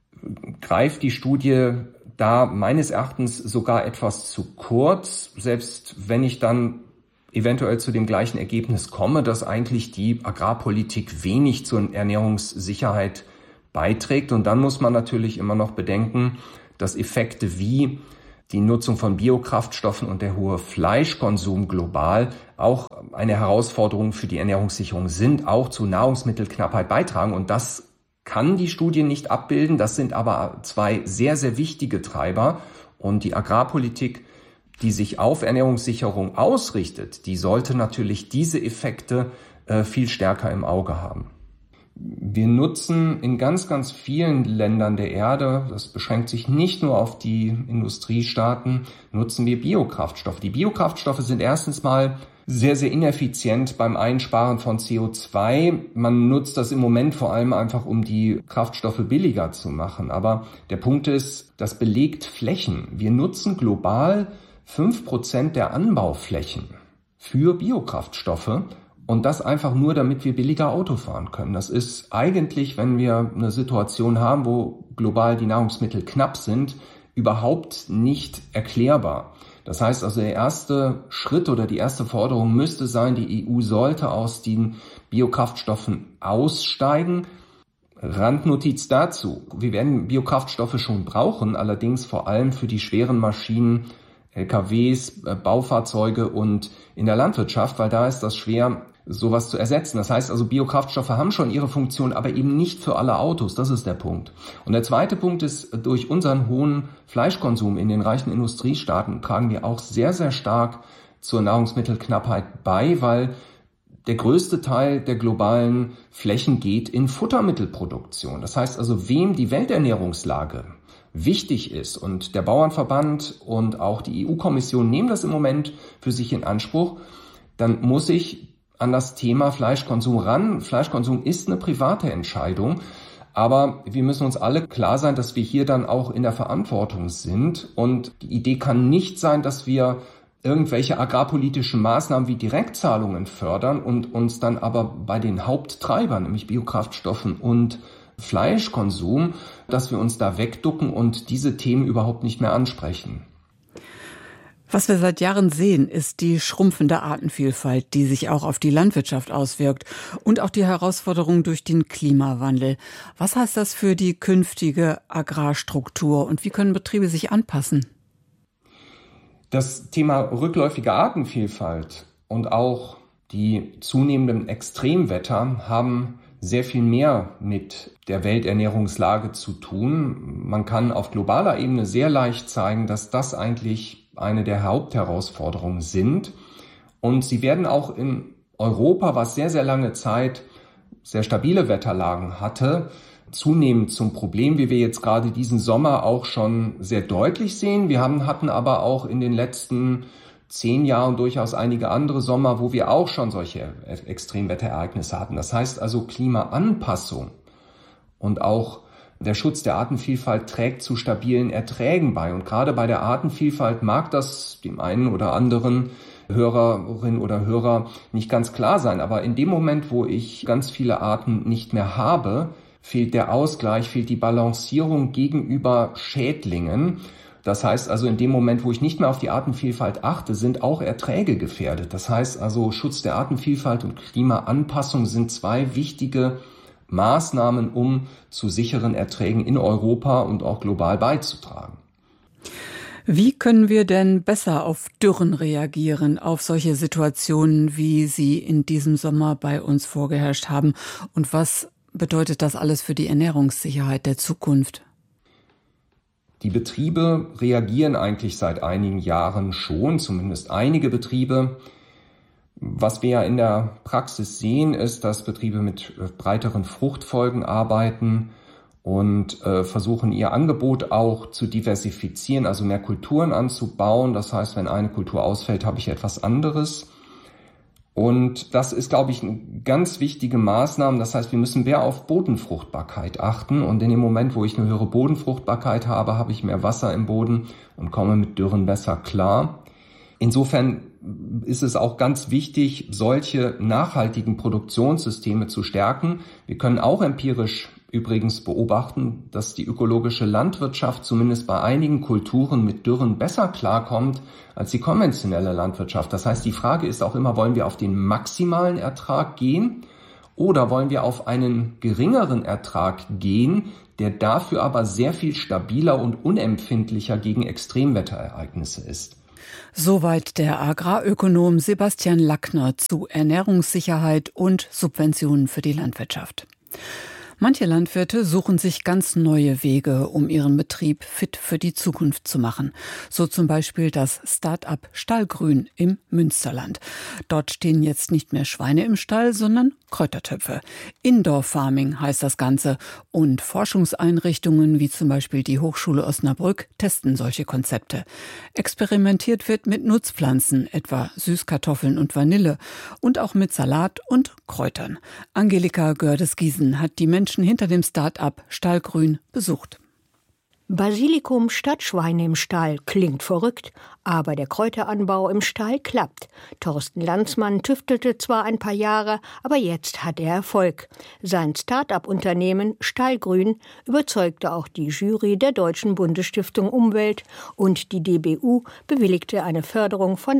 greift die Studie da meines Erachtens sogar etwas zu kurz, selbst wenn ich dann eventuell zu dem gleichen Ergebnis komme, dass eigentlich die Agrarpolitik wenig zur Ernährungssicherheit beiträgt. Und dann muss man natürlich immer noch bedenken, dass Effekte wie die Nutzung von Biokraftstoffen und der hohe Fleischkonsum global auch eine Herausforderung für die Ernährungssicherung sind, auch zu Nahrungsmittelknappheit beitragen. Und das kann die Studie nicht abbilden. Das sind aber zwei sehr, sehr wichtige Treiber. Und die Agrarpolitik, die sich auf Ernährungssicherung ausrichtet, die sollte natürlich diese Effekte viel stärker im Auge haben. Wir nutzen in ganz, ganz vielen Ländern der Erde, das beschränkt sich nicht nur auf die Industriestaaten, nutzen wir Biokraftstoffe. Die Biokraftstoffe sind erstens mal sehr, sehr ineffizient beim Einsparen von CO2. Man nutzt das im Moment vor allem einfach, um die Kraftstoffe billiger zu machen. Aber der Punkt ist, das belegt Flächen. Wir nutzen global 5% der Anbauflächen für Biokraftstoffe. Und das einfach nur, damit wir billiger Auto fahren können. Das ist eigentlich, wenn wir eine Situation haben, wo global die Nahrungsmittel knapp sind, überhaupt nicht erklärbar. Das heißt also, der erste Schritt oder die erste Forderung müsste sein, die EU sollte aus den Biokraftstoffen aussteigen. Randnotiz dazu: Wir werden Biokraftstoffe schon brauchen, allerdings vor allem für die schweren Maschinen, LKWs, Baufahrzeuge und in der Landwirtschaft, weil da ist das schwer, sowas zu ersetzen. Das heißt also, Biokraftstoffe haben schon ihre Funktion, aber eben nicht für alle Autos. Das ist der Punkt. Und der zweite Punkt ist, durch unseren hohen Fleischkonsum in den reichen Industriestaaten tragen wir auch sehr, sehr stark zur Nahrungsmittelknappheit bei, weil der größte Teil der globalen Flächen geht in Futtermittelproduktion. Das heißt also, wem die Welternährungslage wichtig ist, und der Bauernverband und auch die EU-Kommission nehmen das im Moment für sich in Anspruch, dann muss ich an das Thema Fleischkonsum ran. Fleischkonsum ist eine private Entscheidung, aber wir müssen uns alle klar sein, dass wir hier dann auch in der Verantwortung sind. Und die Idee kann nicht sein, dass wir irgendwelche agrarpolitischen Maßnahmen wie Direktzahlungen fördern und uns dann aber bei den Haupttreibern, nämlich Biokraftstoffen und Fleischkonsum, dass wir uns da wegducken und diese Themen überhaupt nicht mehr ansprechen. Was wir seit Jahren sehen, ist die schrumpfende Artenvielfalt, die sich auch auf die Landwirtschaft auswirkt und auch die Herausforderung durch den Klimawandel. Was heißt das für die künftige Agrarstruktur und wie können Betriebe sich anpassen? Das Thema rückläufige Artenvielfalt und auch die zunehmenden Extremwetter haben sehr viel mehr mit der Welternährungslage zu tun. Man kann auf globaler Ebene sehr leicht zeigen, dass das eigentlich eine der Hauptherausforderungen sind. Und sie werden auch in Europa, was sehr, sehr lange Zeit sehr stabile Wetterlagen hatte, zunehmend zum Problem, wie wir jetzt gerade diesen Sommer auch schon sehr deutlich sehen. Wir hatten aber auch in den letzten 10 Jahren durchaus einige andere Sommer, wo wir auch schon solche Extremwetterereignisse hatten. Das heißt also, Klimaanpassung und auch der Schutz der Artenvielfalt trägt zu stabilen Erträgen bei. Und gerade bei der Artenvielfalt mag das dem einen oder anderen Hörerin oder Hörer nicht ganz klar sein. Aber in dem Moment, wo ich ganz viele Arten nicht mehr habe, fehlt der Ausgleich, fehlt die Balancierung gegenüber Schädlingen. Das heißt also, in dem Moment, wo ich nicht mehr auf die Artenvielfalt achte, sind auch Erträge gefährdet. Das heißt also, Schutz der Artenvielfalt und Klimaanpassung sind zwei wichtige Maßnahmen, um zu sicheren Erträgen in Europa und auch global beizutragen. Wie können wir denn besser auf Dürren reagieren, auf solche Situationen, wie sie in diesem Sommer bei uns vorgeherrscht haben? Und was bedeutet das alles für die Ernährungssicherheit der Zukunft? Die Betriebe reagieren eigentlich seit einigen Jahren schon, zumindest einige Betriebe. Was wir ja in der Praxis sehen, ist, dass Betriebe mit breiteren Fruchtfolgen arbeiten und versuchen, ihr Angebot auch zu diversifizieren, also mehr Kulturen anzubauen. Das heißt, wenn eine Kultur ausfällt, habe ich etwas anderes. Und das ist, glaube ich, eine ganz wichtige Maßnahme. Das heißt, wir müssen mehr auf Bodenfruchtbarkeit achten. Und in dem Moment, wo ich eine höhere Bodenfruchtbarkeit habe, habe ich mehr Wasser im Boden und komme mit Dürren besser klar. Insofern ist es auch ganz wichtig, solche nachhaltigen Produktionssysteme zu stärken. Wir können auch empirisch übrigens beobachten, dass die ökologische Landwirtschaft zumindest bei einigen Kulturen mit Dürren besser klarkommt als die konventionelle Landwirtschaft. Das heißt, die Frage ist auch immer, wollen wir auf den maximalen Ertrag gehen oder wollen wir auf einen geringeren Ertrag gehen, der dafür aber sehr viel stabiler und unempfindlicher gegen Extremwetterereignisse ist? Soweit der Agrarökonom Sebastian Lackner zu Ernährungssicherheit und Subventionen für die Landwirtschaft. Manche Landwirte suchen sich ganz neue Wege, um ihren Betrieb fit für die Zukunft zu machen. So zum Beispiel das Start-up Stallgrün im Münsterland. Dort stehen jetzt nicht mehr Schweine im Stall, sondern Kräutertöpfe. Indoor Farming heißt das Ganze. Und Forschungseinrichtungen wie zum Beispiel die Hochschule Osnabrück testen solche Konzepte. Experimentiert wird mit Nutzpflanzen, etwa Süßkartoffeln und Vanille, und auch mit Salat und Kräutern. Angelika Gördes-Giesen hat die Menschen hinter dem Start-up Stallgrün besucht. Basilikum statt Schweine im Stall klingt verrückt, aber der Kräuteranbau im Stall klappt. Thorsten Landsmann tüftelte zwar ein paar Jahre, aber jetzt hat er Erfolg. Sein Start-up-Unternehmen Stallgrün überzeugte auch die Jury der Deutschen Bundesstiftung Umwelt und die DBU bewilligte eine Förderung von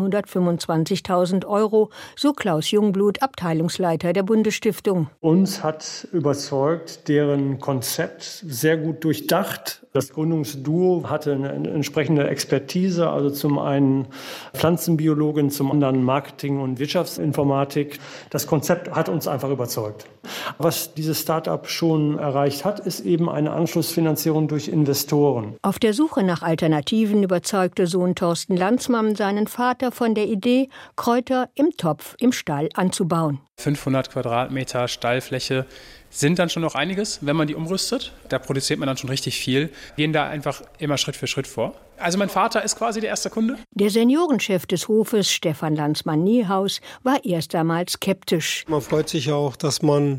125.000 €, so Klaus Jungblut, Abteilungsleiter der Bundesstiftung. Uns hat überzeugt, deren Konzept sehr gut durchdacht. Das Gründungsduo hatte eine entsprechende Expertise, also zum einen Pflanzenbiologin, zum anderen Marketing- und Wirtschaftsinformatik. Das Konzept hat uns einfach überzeugt. Was dieses Start-up schon erreicht hat, ist eben eine Anschlussfinanzierung durch Investoren. Auf der Suche nach Alternativen überzeugte Sohn Thorsten Landsmann seinen Vater von der Idee, Kräuter im Topf im Stall anzubauen. 500 Quadratmeter Stallfläche sind dann schon noch einiges, wenn man die umrüstet. Da produziert man dann schon richtig viel. Wir gehen da einfach immer Schritt für Schritt vor. Also mein Vater ist quasi der erste Kunde. Der Seniorenchef des Hofes, Stefan Landsmann-Niehaus, war erst einmal skeptisch. Man freut sich auch, dass man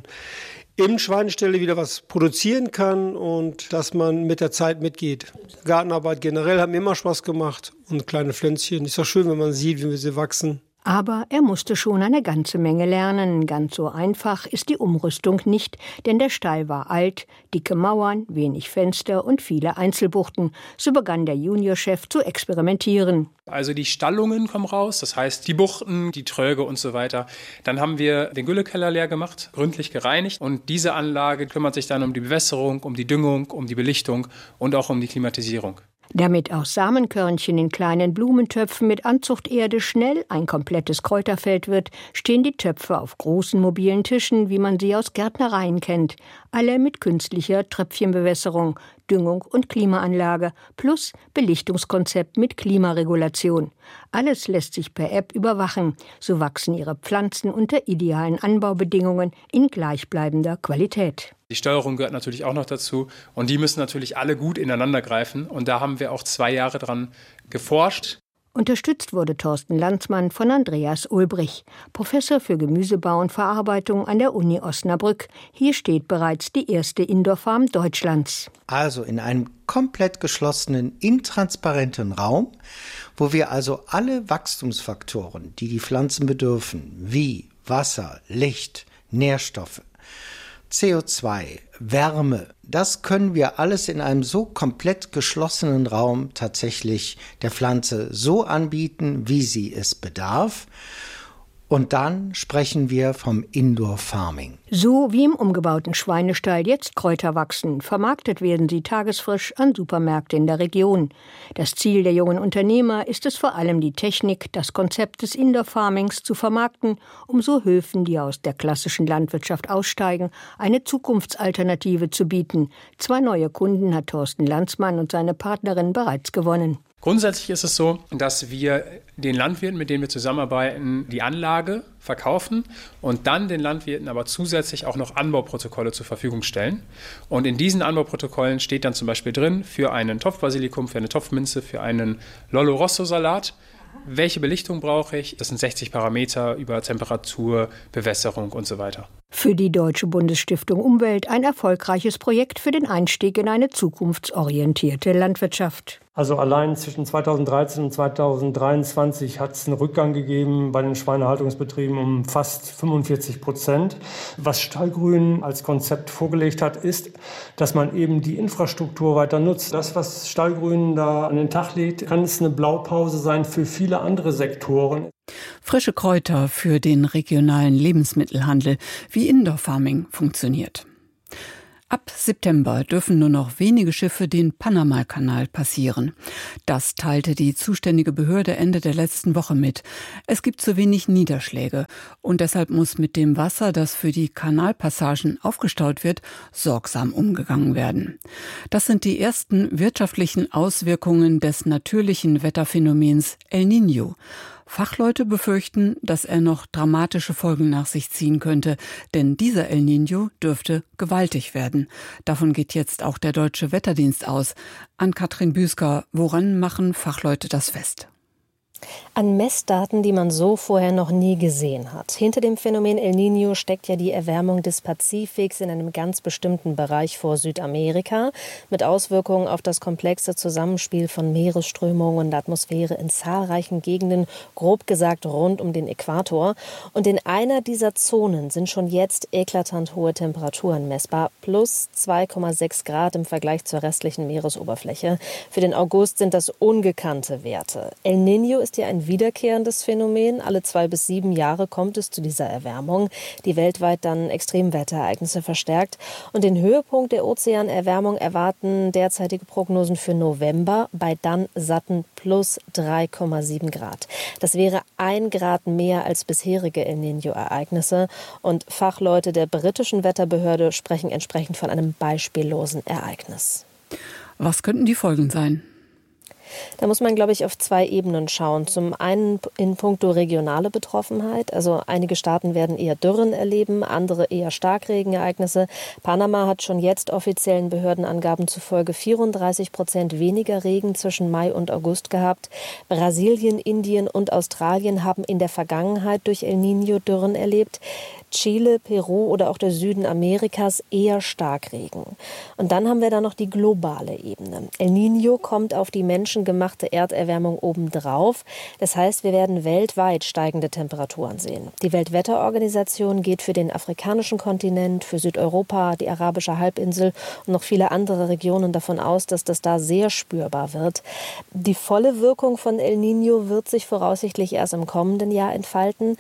im Schweineställe wieder was produzieren kann und dass man mit der Zeit mitgeht. Gartenarbeit generell hat mir immer Spaß gemacht und kleine Pflänzchen. Ist doch schön, wenn man sieht, wie sie wachsen. Aber er musste schon eine ganze Menge lernen. Ganz so einfach ist die Umrüstung nicht, denn der Stall war alt, dicke Mauern, wenig Fenster und viele Einzelbuchten. So begann der Juniorchef zu experimentieren. Also die Stallungen kommen raus, das heißt die Buchten, die Tröge und so weiter. Dann haben wir den Güllekeller leer gemacht, gründlich gereinigt. Und diese Anlage kümmert sich dann um die Bewässerung, um die Düngung, um die Belichtung und auch um die Klimatisierung. Damit aus Samenkörnchen in kleinen Blumentöpfen mit Anzuchterde schnell ein komplettes Kräuterfeld wird, stehen die Töpfe auf großen mobilen Tischen, wie man sie aus Gärtnereien kennt. Alle mit künstlicher Tröpfchenbewässerung, Düngung und Klimaanlage plus Belichtungskonzept mit Klimaregulation. Alles lässt sich per App überwachen. So wachsen ihre Pflanzen unter idealen Anbaubedingungen in gleichbleibender Qualität. Die Steuerung gehört natürlich auch noch dazu und die müssen natürlich alle gut ineinander greifen und da haben wir auch 2 Jahre dran geforscht. Unterstützt wurde Thorsten Landsmann von Andreas Ulbrich, Professor für Gemüsebau und Verarbeitung an der Uni Osnabrück. Hier steht bereits die erste Indoor-Farm Deutschlands. Also in einem komplett geschlossenen, intransparenten Raum, wo wir also alle Wachstumsfaktoren, die die Pflanzen bedürfen, wie Wasser, Licht, Nährstoffe, CO2, Wärme, das können wir alles in einem so komplett geschlossenen Raum tatsächlich der Pflanze so anbieten, wie sie es bedarf. Und dann sprechen wir vom Indoor Farming. So wie im umgebauten Schweinestall jetzt Kräuter wachsen, vermarktet werden sie tagesfrisch an Supermärkte in der Region. Das Ziel der jungen Unternehmer ist es vor allem, die Technik, das Konzept des Indoor Farmings zu vermarkten, um so Höfen, die aus der klassischen Landwirtschaft aussteigen, eine Zukunftsalternative zu bieten. 2 neue Kunden hat Thorsten Landsmann und seine Partnerin bereits gewonnen. Grundsätzlich ist es so, dass wir den Landwirten, mit denen wir zusammenarbeiten, die Anlage verkaufen und dann den Landwirten aber zusätzlich auch noch Anbauprotokolle zur Verfügung stellen. Und in diesen Anbauprotokollen steht dann zum Beispiel drin, für einen Topfbasilikum, für eine Topfminze, für einen Lollo-Rosso-Salat, welche Belichtung brauche ich? Das sind 60 Parameter über Temperatur, Bewässerung und so weiter. Für die Deutsche Bundesstiftung Umwelt ein erfolgreiches Projekt für den Einstieg in eine zukunftsorientierte Landwirtschaft. Also allein zwischen 2013 und 2023 hat es einen Rückgang gegeben bei den Schweinehaltungsbetrieben um fast 45%. Was Stallgrün als Konzept vorgelegt hat, ist, dass man eben die Infrastruktur weiter nutzt. Das, was Stallgrün da an den Tag legt, kann es eine Blaupause sein für viele andere Sektoren. Frische Kräuter für den regionalen Lebensmittelhandel, wie Indoor Farming funktioniert. Ab September dürfen nur noch wenige Schiffe den Panama-Kanal passieren. Das teilte die zuständige Behörde Ende der letzten Woche mit. Es gibt zu wenig Niederschläge und deshalb muss mit dem Wasser, das für die Kanalpassagen aufgestaut wird, sorgsam umgegangen werden. Das sind die ersten wirtschaftlichen Auswirkungen des natürlichen Wetterphänomens El Niño. Fachleute befürchten, dass er noch dramatische Folgen nach sich ziehen könnte, denn dieser El Niño dürfte gewaltig werden. Davon geht jetzt auch der Deutsche Wetterdienst aus. Ann-Kathrin Büsker, woran machen Fachleute das fest? An Messdaten, die man so vorher noch nie gesehen hat. Hinter dem Phänomen El Niño steckt ja die Erwärmung des Pazifiks in einem ganz bestimmten Bereich vor Südamerika mit Auswirkungen auf das komplexe Zusammenspiel von Meeresströmungen und Atmosphäre in zahlreichen Gegenden, grob gesagt rund um den Äquator. Und in einer dieser Zonen sind schon jetzt eklatant hohe Temperaturen messbar, plus 2,6 Grad im Vergleich zur restlichen Meeresoberfläche. Für den August sind das ungekannte Werte. El Niño ist ja ein wiederkehrendes Phänomen. Alle 2 bis 7 Jahre kommt es zu dieser Erwärmung, die weltweit dann Extremwetterereignisse verstärkt. Und den Höhepunkt der Ozeanerwärmung erwarten derzeitige Prognosen für November bei dann satten plus 3,7 Grad. Das wäre 1 Grad mehr als bisherige El Niño-Ereignisse. Und Fachleute der britischen Wetterbehörde sprechen entsprechend von einem beispiellosen Ereignis. Was könnten die Folgen sein? Da muss man, glaube ich, auf 2 Ebenen schauen. Zum einen in puncto regionale Betroffenheit. Also einige Staaten werden eher Dürren erleben, andere eher Starkregenereignisse. Panama hat schon jetzt offiziellen Behördenangaben zufolge 34% weniger Regen zwischen Mai und August gehabt. Brasilien, Indien und Australien haben in der Vergangenheit durch El Niño Dürren erlebt. Chile, Peru oder auch der Süden Amerikas eher Starkregen. Und dann haben wir da noch die globale Ebene. El Niño kommt auf die menschengemachte Erderwärmung obendrauf. Das heißt, wir werden weltweit steigende Temperaturen sehen. Die Weltwetterorganisation geht für den afrikanischen Kontinent, für Südeuropa, die arabische Halbinsel und noch viele andere Regionen davon aus, dass das da sehr spürbar wird. Die volle Wirkung von El Niño wird sich voraussichtlich erst im kommenden Jahr entfalten.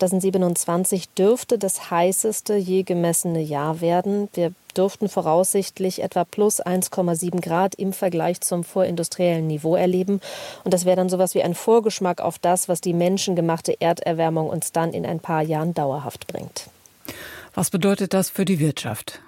2027 dürfte das heißeste je gemessene Jahr werden. Wir dürften voraussichtlich etwa plus 1,7 Grad im Vergleich zum vorindustriellen Niveau erleben. Und das wäre dann sowas wie ein Vorgeschmack auf das, was die menschengemachte Erderwärmung uns dann in ein paar Jahren dauerhaft bringt. Was bedeutet das für die Wirtschaft?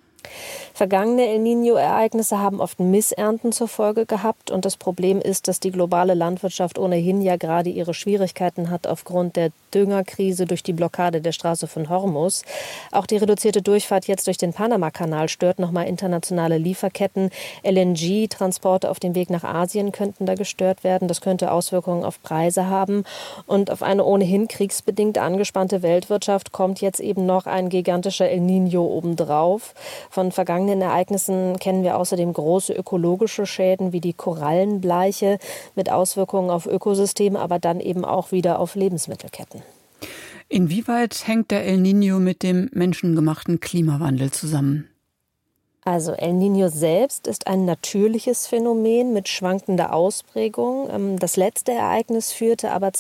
Vergangene El Niño-Ereignisse haben oft Missernten zur Folge gehabt. Und das Problem ist, dass die globale Landwirtschaft ohnehin ja gerade ihre Schwierigkeiten hat aufgrund der Düngerkrise durch die Blockade der Straße von Hormuz. Auch die reduzierte Durchfahrt jetzt durch den Panama-Kanal stört nochmal internationale Lieferketten. LNG-Transporte auf dem Weg nach Asien könnten da gestört werden. Das könnte Auswirkungen auf Preise haben. Und auf eine ohnehin kriegsbedingt angespannte Weltwirtschaft kommt jetzt eben noch ein gigantischer El Niño obendrauf. Von vergangenen Ereignissen kennen wir außerdem große ökologische Schäden wie die Korallenbleiche mit Auswirkungen auf Ökosysteme, aber dann eben auch wieder auf Lebensmittelketten. Inwieweit hängt der El Niño mit dem menschengemachten Klimawandel zusammen? Also El Niño selbst ist ein natürliches Phänomen mit schwankender Ausprägung. Das letzte Ereignis führte aber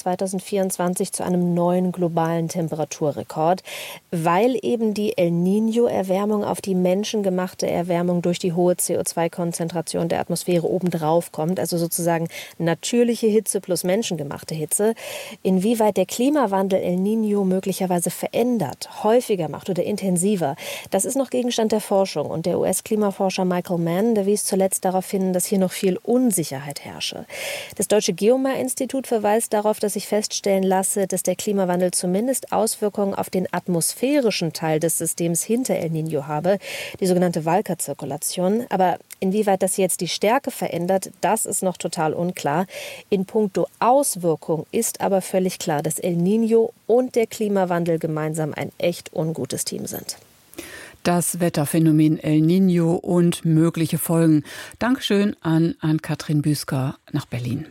2024 zu einem neuen globalen Temperaturrekord, weil eben die El Niño-Erwärmung auf die menschengemachte Erwärmung durch die hohe CO2-Konzentration der Atmosphäre obendrauf kommt. Also sozusagen natürliche Hitze plus menschengemachte Hitze. Inwieweit der Klimawandel El Niño möglicherweise verändert, häufiger macht oder intensiver, das ist noch Gegenstand der Forschung. Und der US-Klimaforscher Michael Mann, der wies zuletzt darauf hin, dass hier noch viel Unsicherheit herrsche. Das Deutsche Geomar-Institut verweist darauf, dass sich feststellen lasse, dass der Klimawandel zumindest Auswirkungen auf den atmosphärischen Teil des Systems hinter El Niño habe, die sogenannte Walker-Zirkulation. Aber inwieweit das jetzt die Stärke verändert, das ist noch total unklar. In puncto Auswirkung ist aber völlig klar, dass El Niño und der Klimawandel gemeinsam ein echt ungutes Team sind. Das Wetterphänomen El Niño und mögliche Folgen. Dankeschön an Ann-Kathrin Büsker nach Berlin.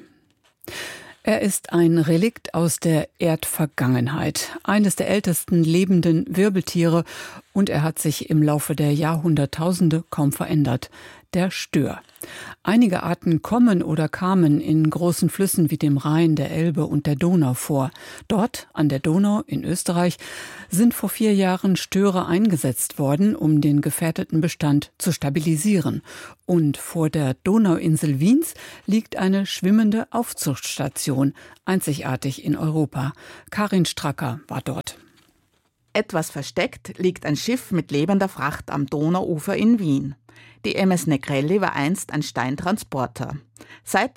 Er ist ein Relikt aus der Erdvergangenheit, eines der ältesten lebenden Wirbeltiere, und er hat sich im Laufe der Jahrhunderttausende kaum verändert. Der Stör. Einige Arten kommen oder kamen in großen Flüssen wie dem Rhein, der Elbe und der Donau vor. Dort, an der Donau in Österreich, sind vor 4 Jahren Störe eingesetzt worden, um den gefährdeten Bestand zu stabilisieren. Und vor der Donauinsel Wiens liegt eine schwimmende Aufzuchtstation, einzigartig in Europa. Karin Stracker war dort. Etwas versteckt liegt ein Schiff mit lebender Fracht am Donauufer in Wien. Die MS Negrelli war einst ein Steintransporter. Seit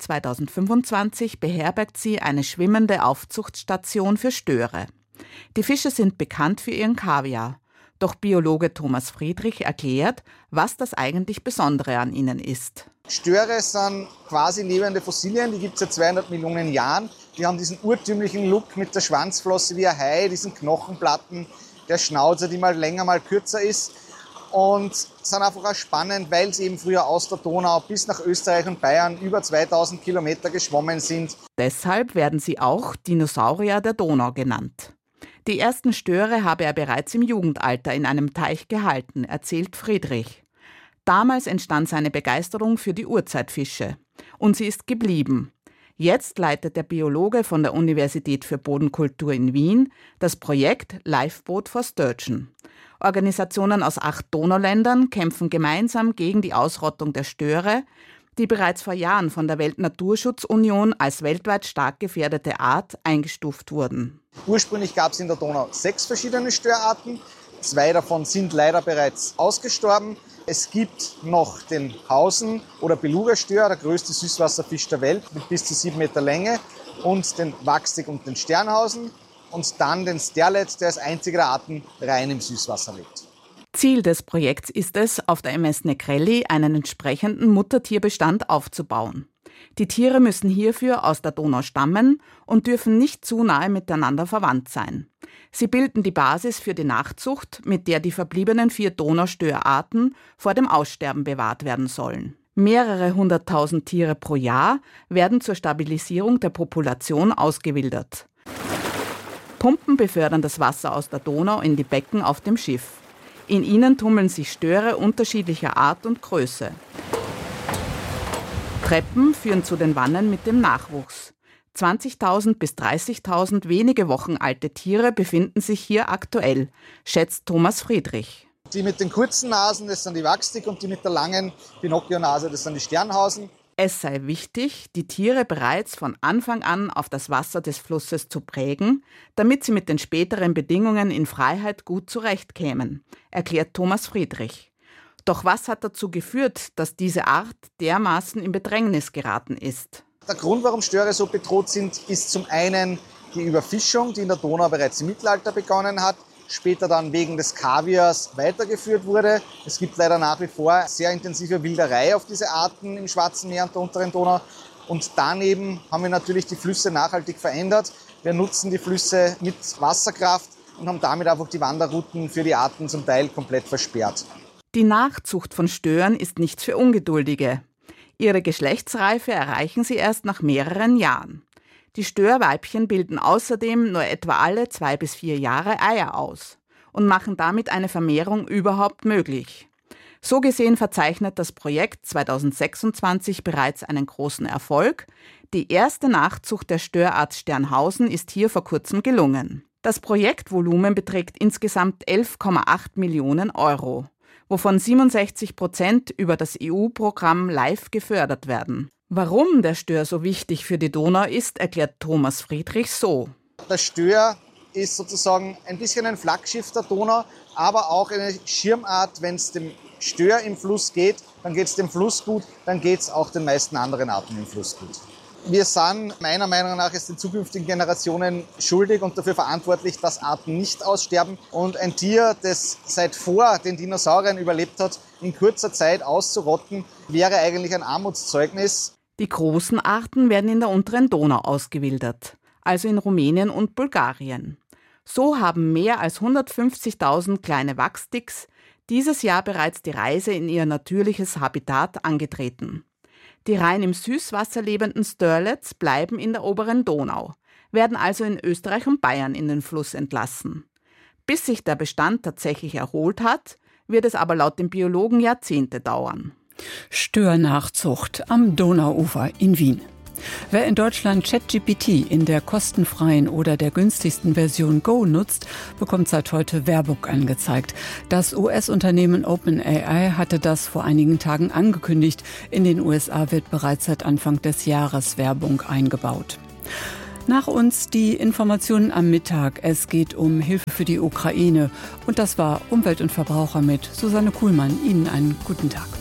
2025 beherbergt sie eine schwimmende Aufzuchtstation für Störe. Die Fische sind bekannt für ihren Kaviar. Doch Biologe Thomas Friedrich erklärt, was das eigentlich Besondere an ihnen ist. Störe sind quasi lebende Fossilien, die gibt es seit 200 Millionen Jahren. Die haben diesen urtümlichen Look mit der Schwanzflosse wie ein Hai, diesen Knochenplatten, der Schnauzer, die mal länger, mal kürzer ist. Und sind einfach auch spannend, weil sie eben früher aus der Donau bis nach Österreich und Bayern über 2000 Kilometer geschwommen sind. Deshalb werden sie auch Dinosaurier der Donau genannt. Die ersten Störe habe er bereits im Jugendalter in einem Teich gehalten, erzählt Friedrich. Damals entstand seine Begeisterung für die Urzeitfische. Und sie ist geblieben. Jetzt leitet der Biologe von der Universität für Bodenkultur in Wien das Projekt Lifeboat for Sturgeon. Organisationen aus 8 Donauländern kämpfen gemeinsam gegen die Ausrottung der Störe, die bereits vor Jahren von der Weltnaturschutzunion als weltweit stark gefährdete Art eingestuft wurden. Ursprünglich gab es in der Donau 6 verschiedene Störarten. 2 davon sind leider bereits ausgestorben. Es gibt noch den Hausen- oder Beluga-Stör, der größte Süßwasserfisch der Welt mit bis zu 7 Meter Länge, und den Wachstig und den Sternhausen. Und dann den Sterlet, der als einziger der Arten rein im Süßwasser lebt. Ziel des Projekts ist es, auf der MS Negrelli einen entsprechenden Muttertierbestand aufzubauen. Die Tiere müssen hierfür aus der Donau stammen und dürfen nicht zu nahe miteinander verwandt sein. Sie bilden die Basis für die Nachzucht, mit der die verbliebenen 4 Donaustörarten vor dem Aussterben bewahrt werden sollen. Mehrere 100.000 Tiere pro Jahr werden zur Stabilisierung der Population ausgewildert. Pumpen befördern das Wasser aus der Donau in die Becken auf dem Schiff. In ihnen tummeln sich Störe unterschiedlicher Art und Größe. Treppen führen zu den Wannen mit dem Nachwuchs. 20.000 bis 30.000 wenige Wochen alte Tiere befinden sich hier aktuell, schätzt Thomas Friedrich. Die mit den kurzen Nasen, das sind die Wachstig, und die mit der langen Pinocchio-Nase, das sind die Sternhausen. Es sei wichtig, die Tiere bereits von Anfang an auf das Wasser des Flusses zu prägen, damit sie mit den späteren Bedingungen in Freiheit gut zurechtkämen, erklärt Thomas Friedrich. Doch was hat dazu geführt, dass diese Art dermaßen in Bedrängnis geraten ist? Der Grund, warum Störe so bedroht sind, ist zum einen die Überfischung, die in der Donau bereits im Mittelalter begonnen hat, später dann wegen des Kaviars weitergeführt wurde. Es gibt leider nach wie vor sehr intensive Wilderei auf diese Arten im Schwarzen Meer und der unteren Donau. Und daneben haben wir natürlich die Flüsse nachhaltig verändert. Wir nutzen die Flüsse mit Wasserkraft und haben damit einfach die Wanderrouten für die Arten zum Teil komplett versperrt. Die Nachzucht von Stören ist nichts für Ungeduldige. Ihre Geschlechtsreife erreichen sie erst nach mehreren Jahren. Die Störweibchen bilden außerdem nur etwa alle 2 bis 4 Jahre Eier aus und machen damit eine Vermehrung überhaupt möglich. So gesehen verzeichnet das Projekt 2026 bereits einen großen Erfolg. Die erste Nachzucht der Störart Sternhausen ist hier vor kurzem gelungen. Das Projektvolumen beträgt insgesamt 11,8 Millionen Euro, wovon 67% über das EU-Programm LIFE gefördert werden. Warum der Stör so wichtig für die Donau ist, erklärt Thomas Friedrich so. Der Stör ist sozusagen ein bisschen ein Flaggschiff der Donau, aber auch eine Schirmart. Wenn es dem Stör im Fluss geht, dann geht es dem Fluss gut, dann geht es auch den meisten anderen Arten im Fluss gut. Wir sind meiner Meinung nach jetzt den zukünftigen Generationen schuldig und dafür verantwortlich, dass Arten nicht aussterben. Und ein Tier, das seit vor den Dinosauriern überlebt hat, in kurzer Zeit auszurotten, wäre eigentlich ein Armutszeugnis. Die großen Arten werden in der unteren Donau ausgewildert, also in Rumänien und Bulgarien. So haben mehr als 150.000 kleine Wachsticks, Dieses Jahr bereits die Reise in ihr natürliches Habitat angetreten. Die rein im Süßwasser lebenden Störlets bleiben in der oberen Donau, werden also in Österreich und Bayern in den Fluss entlassen. Bis sich der Bestand tatsächlich erholt hat, wird es aber laut dem Biologen Jahrzehnte dauern. Störnachzucht am Donauufer in Wien. Wer in Deutschland ChatGPT in der kostenfreien oder der günstigsten Version Go nutzt, bekommt seit heute Werbung angezeigt. Das US-Unternehmen OpenAI hatte das vor einigen Tagen angekündigt. In den USA wird bereits seit Anfang des Jahres Werbung eingebaut. Nach uns die Informationen am Mittag. Es geht um Hilfe für die Ukraine. Und das war Umwelt und Verbraucher mit Susanne Kuhlmann. Ihnen einen guten Tag.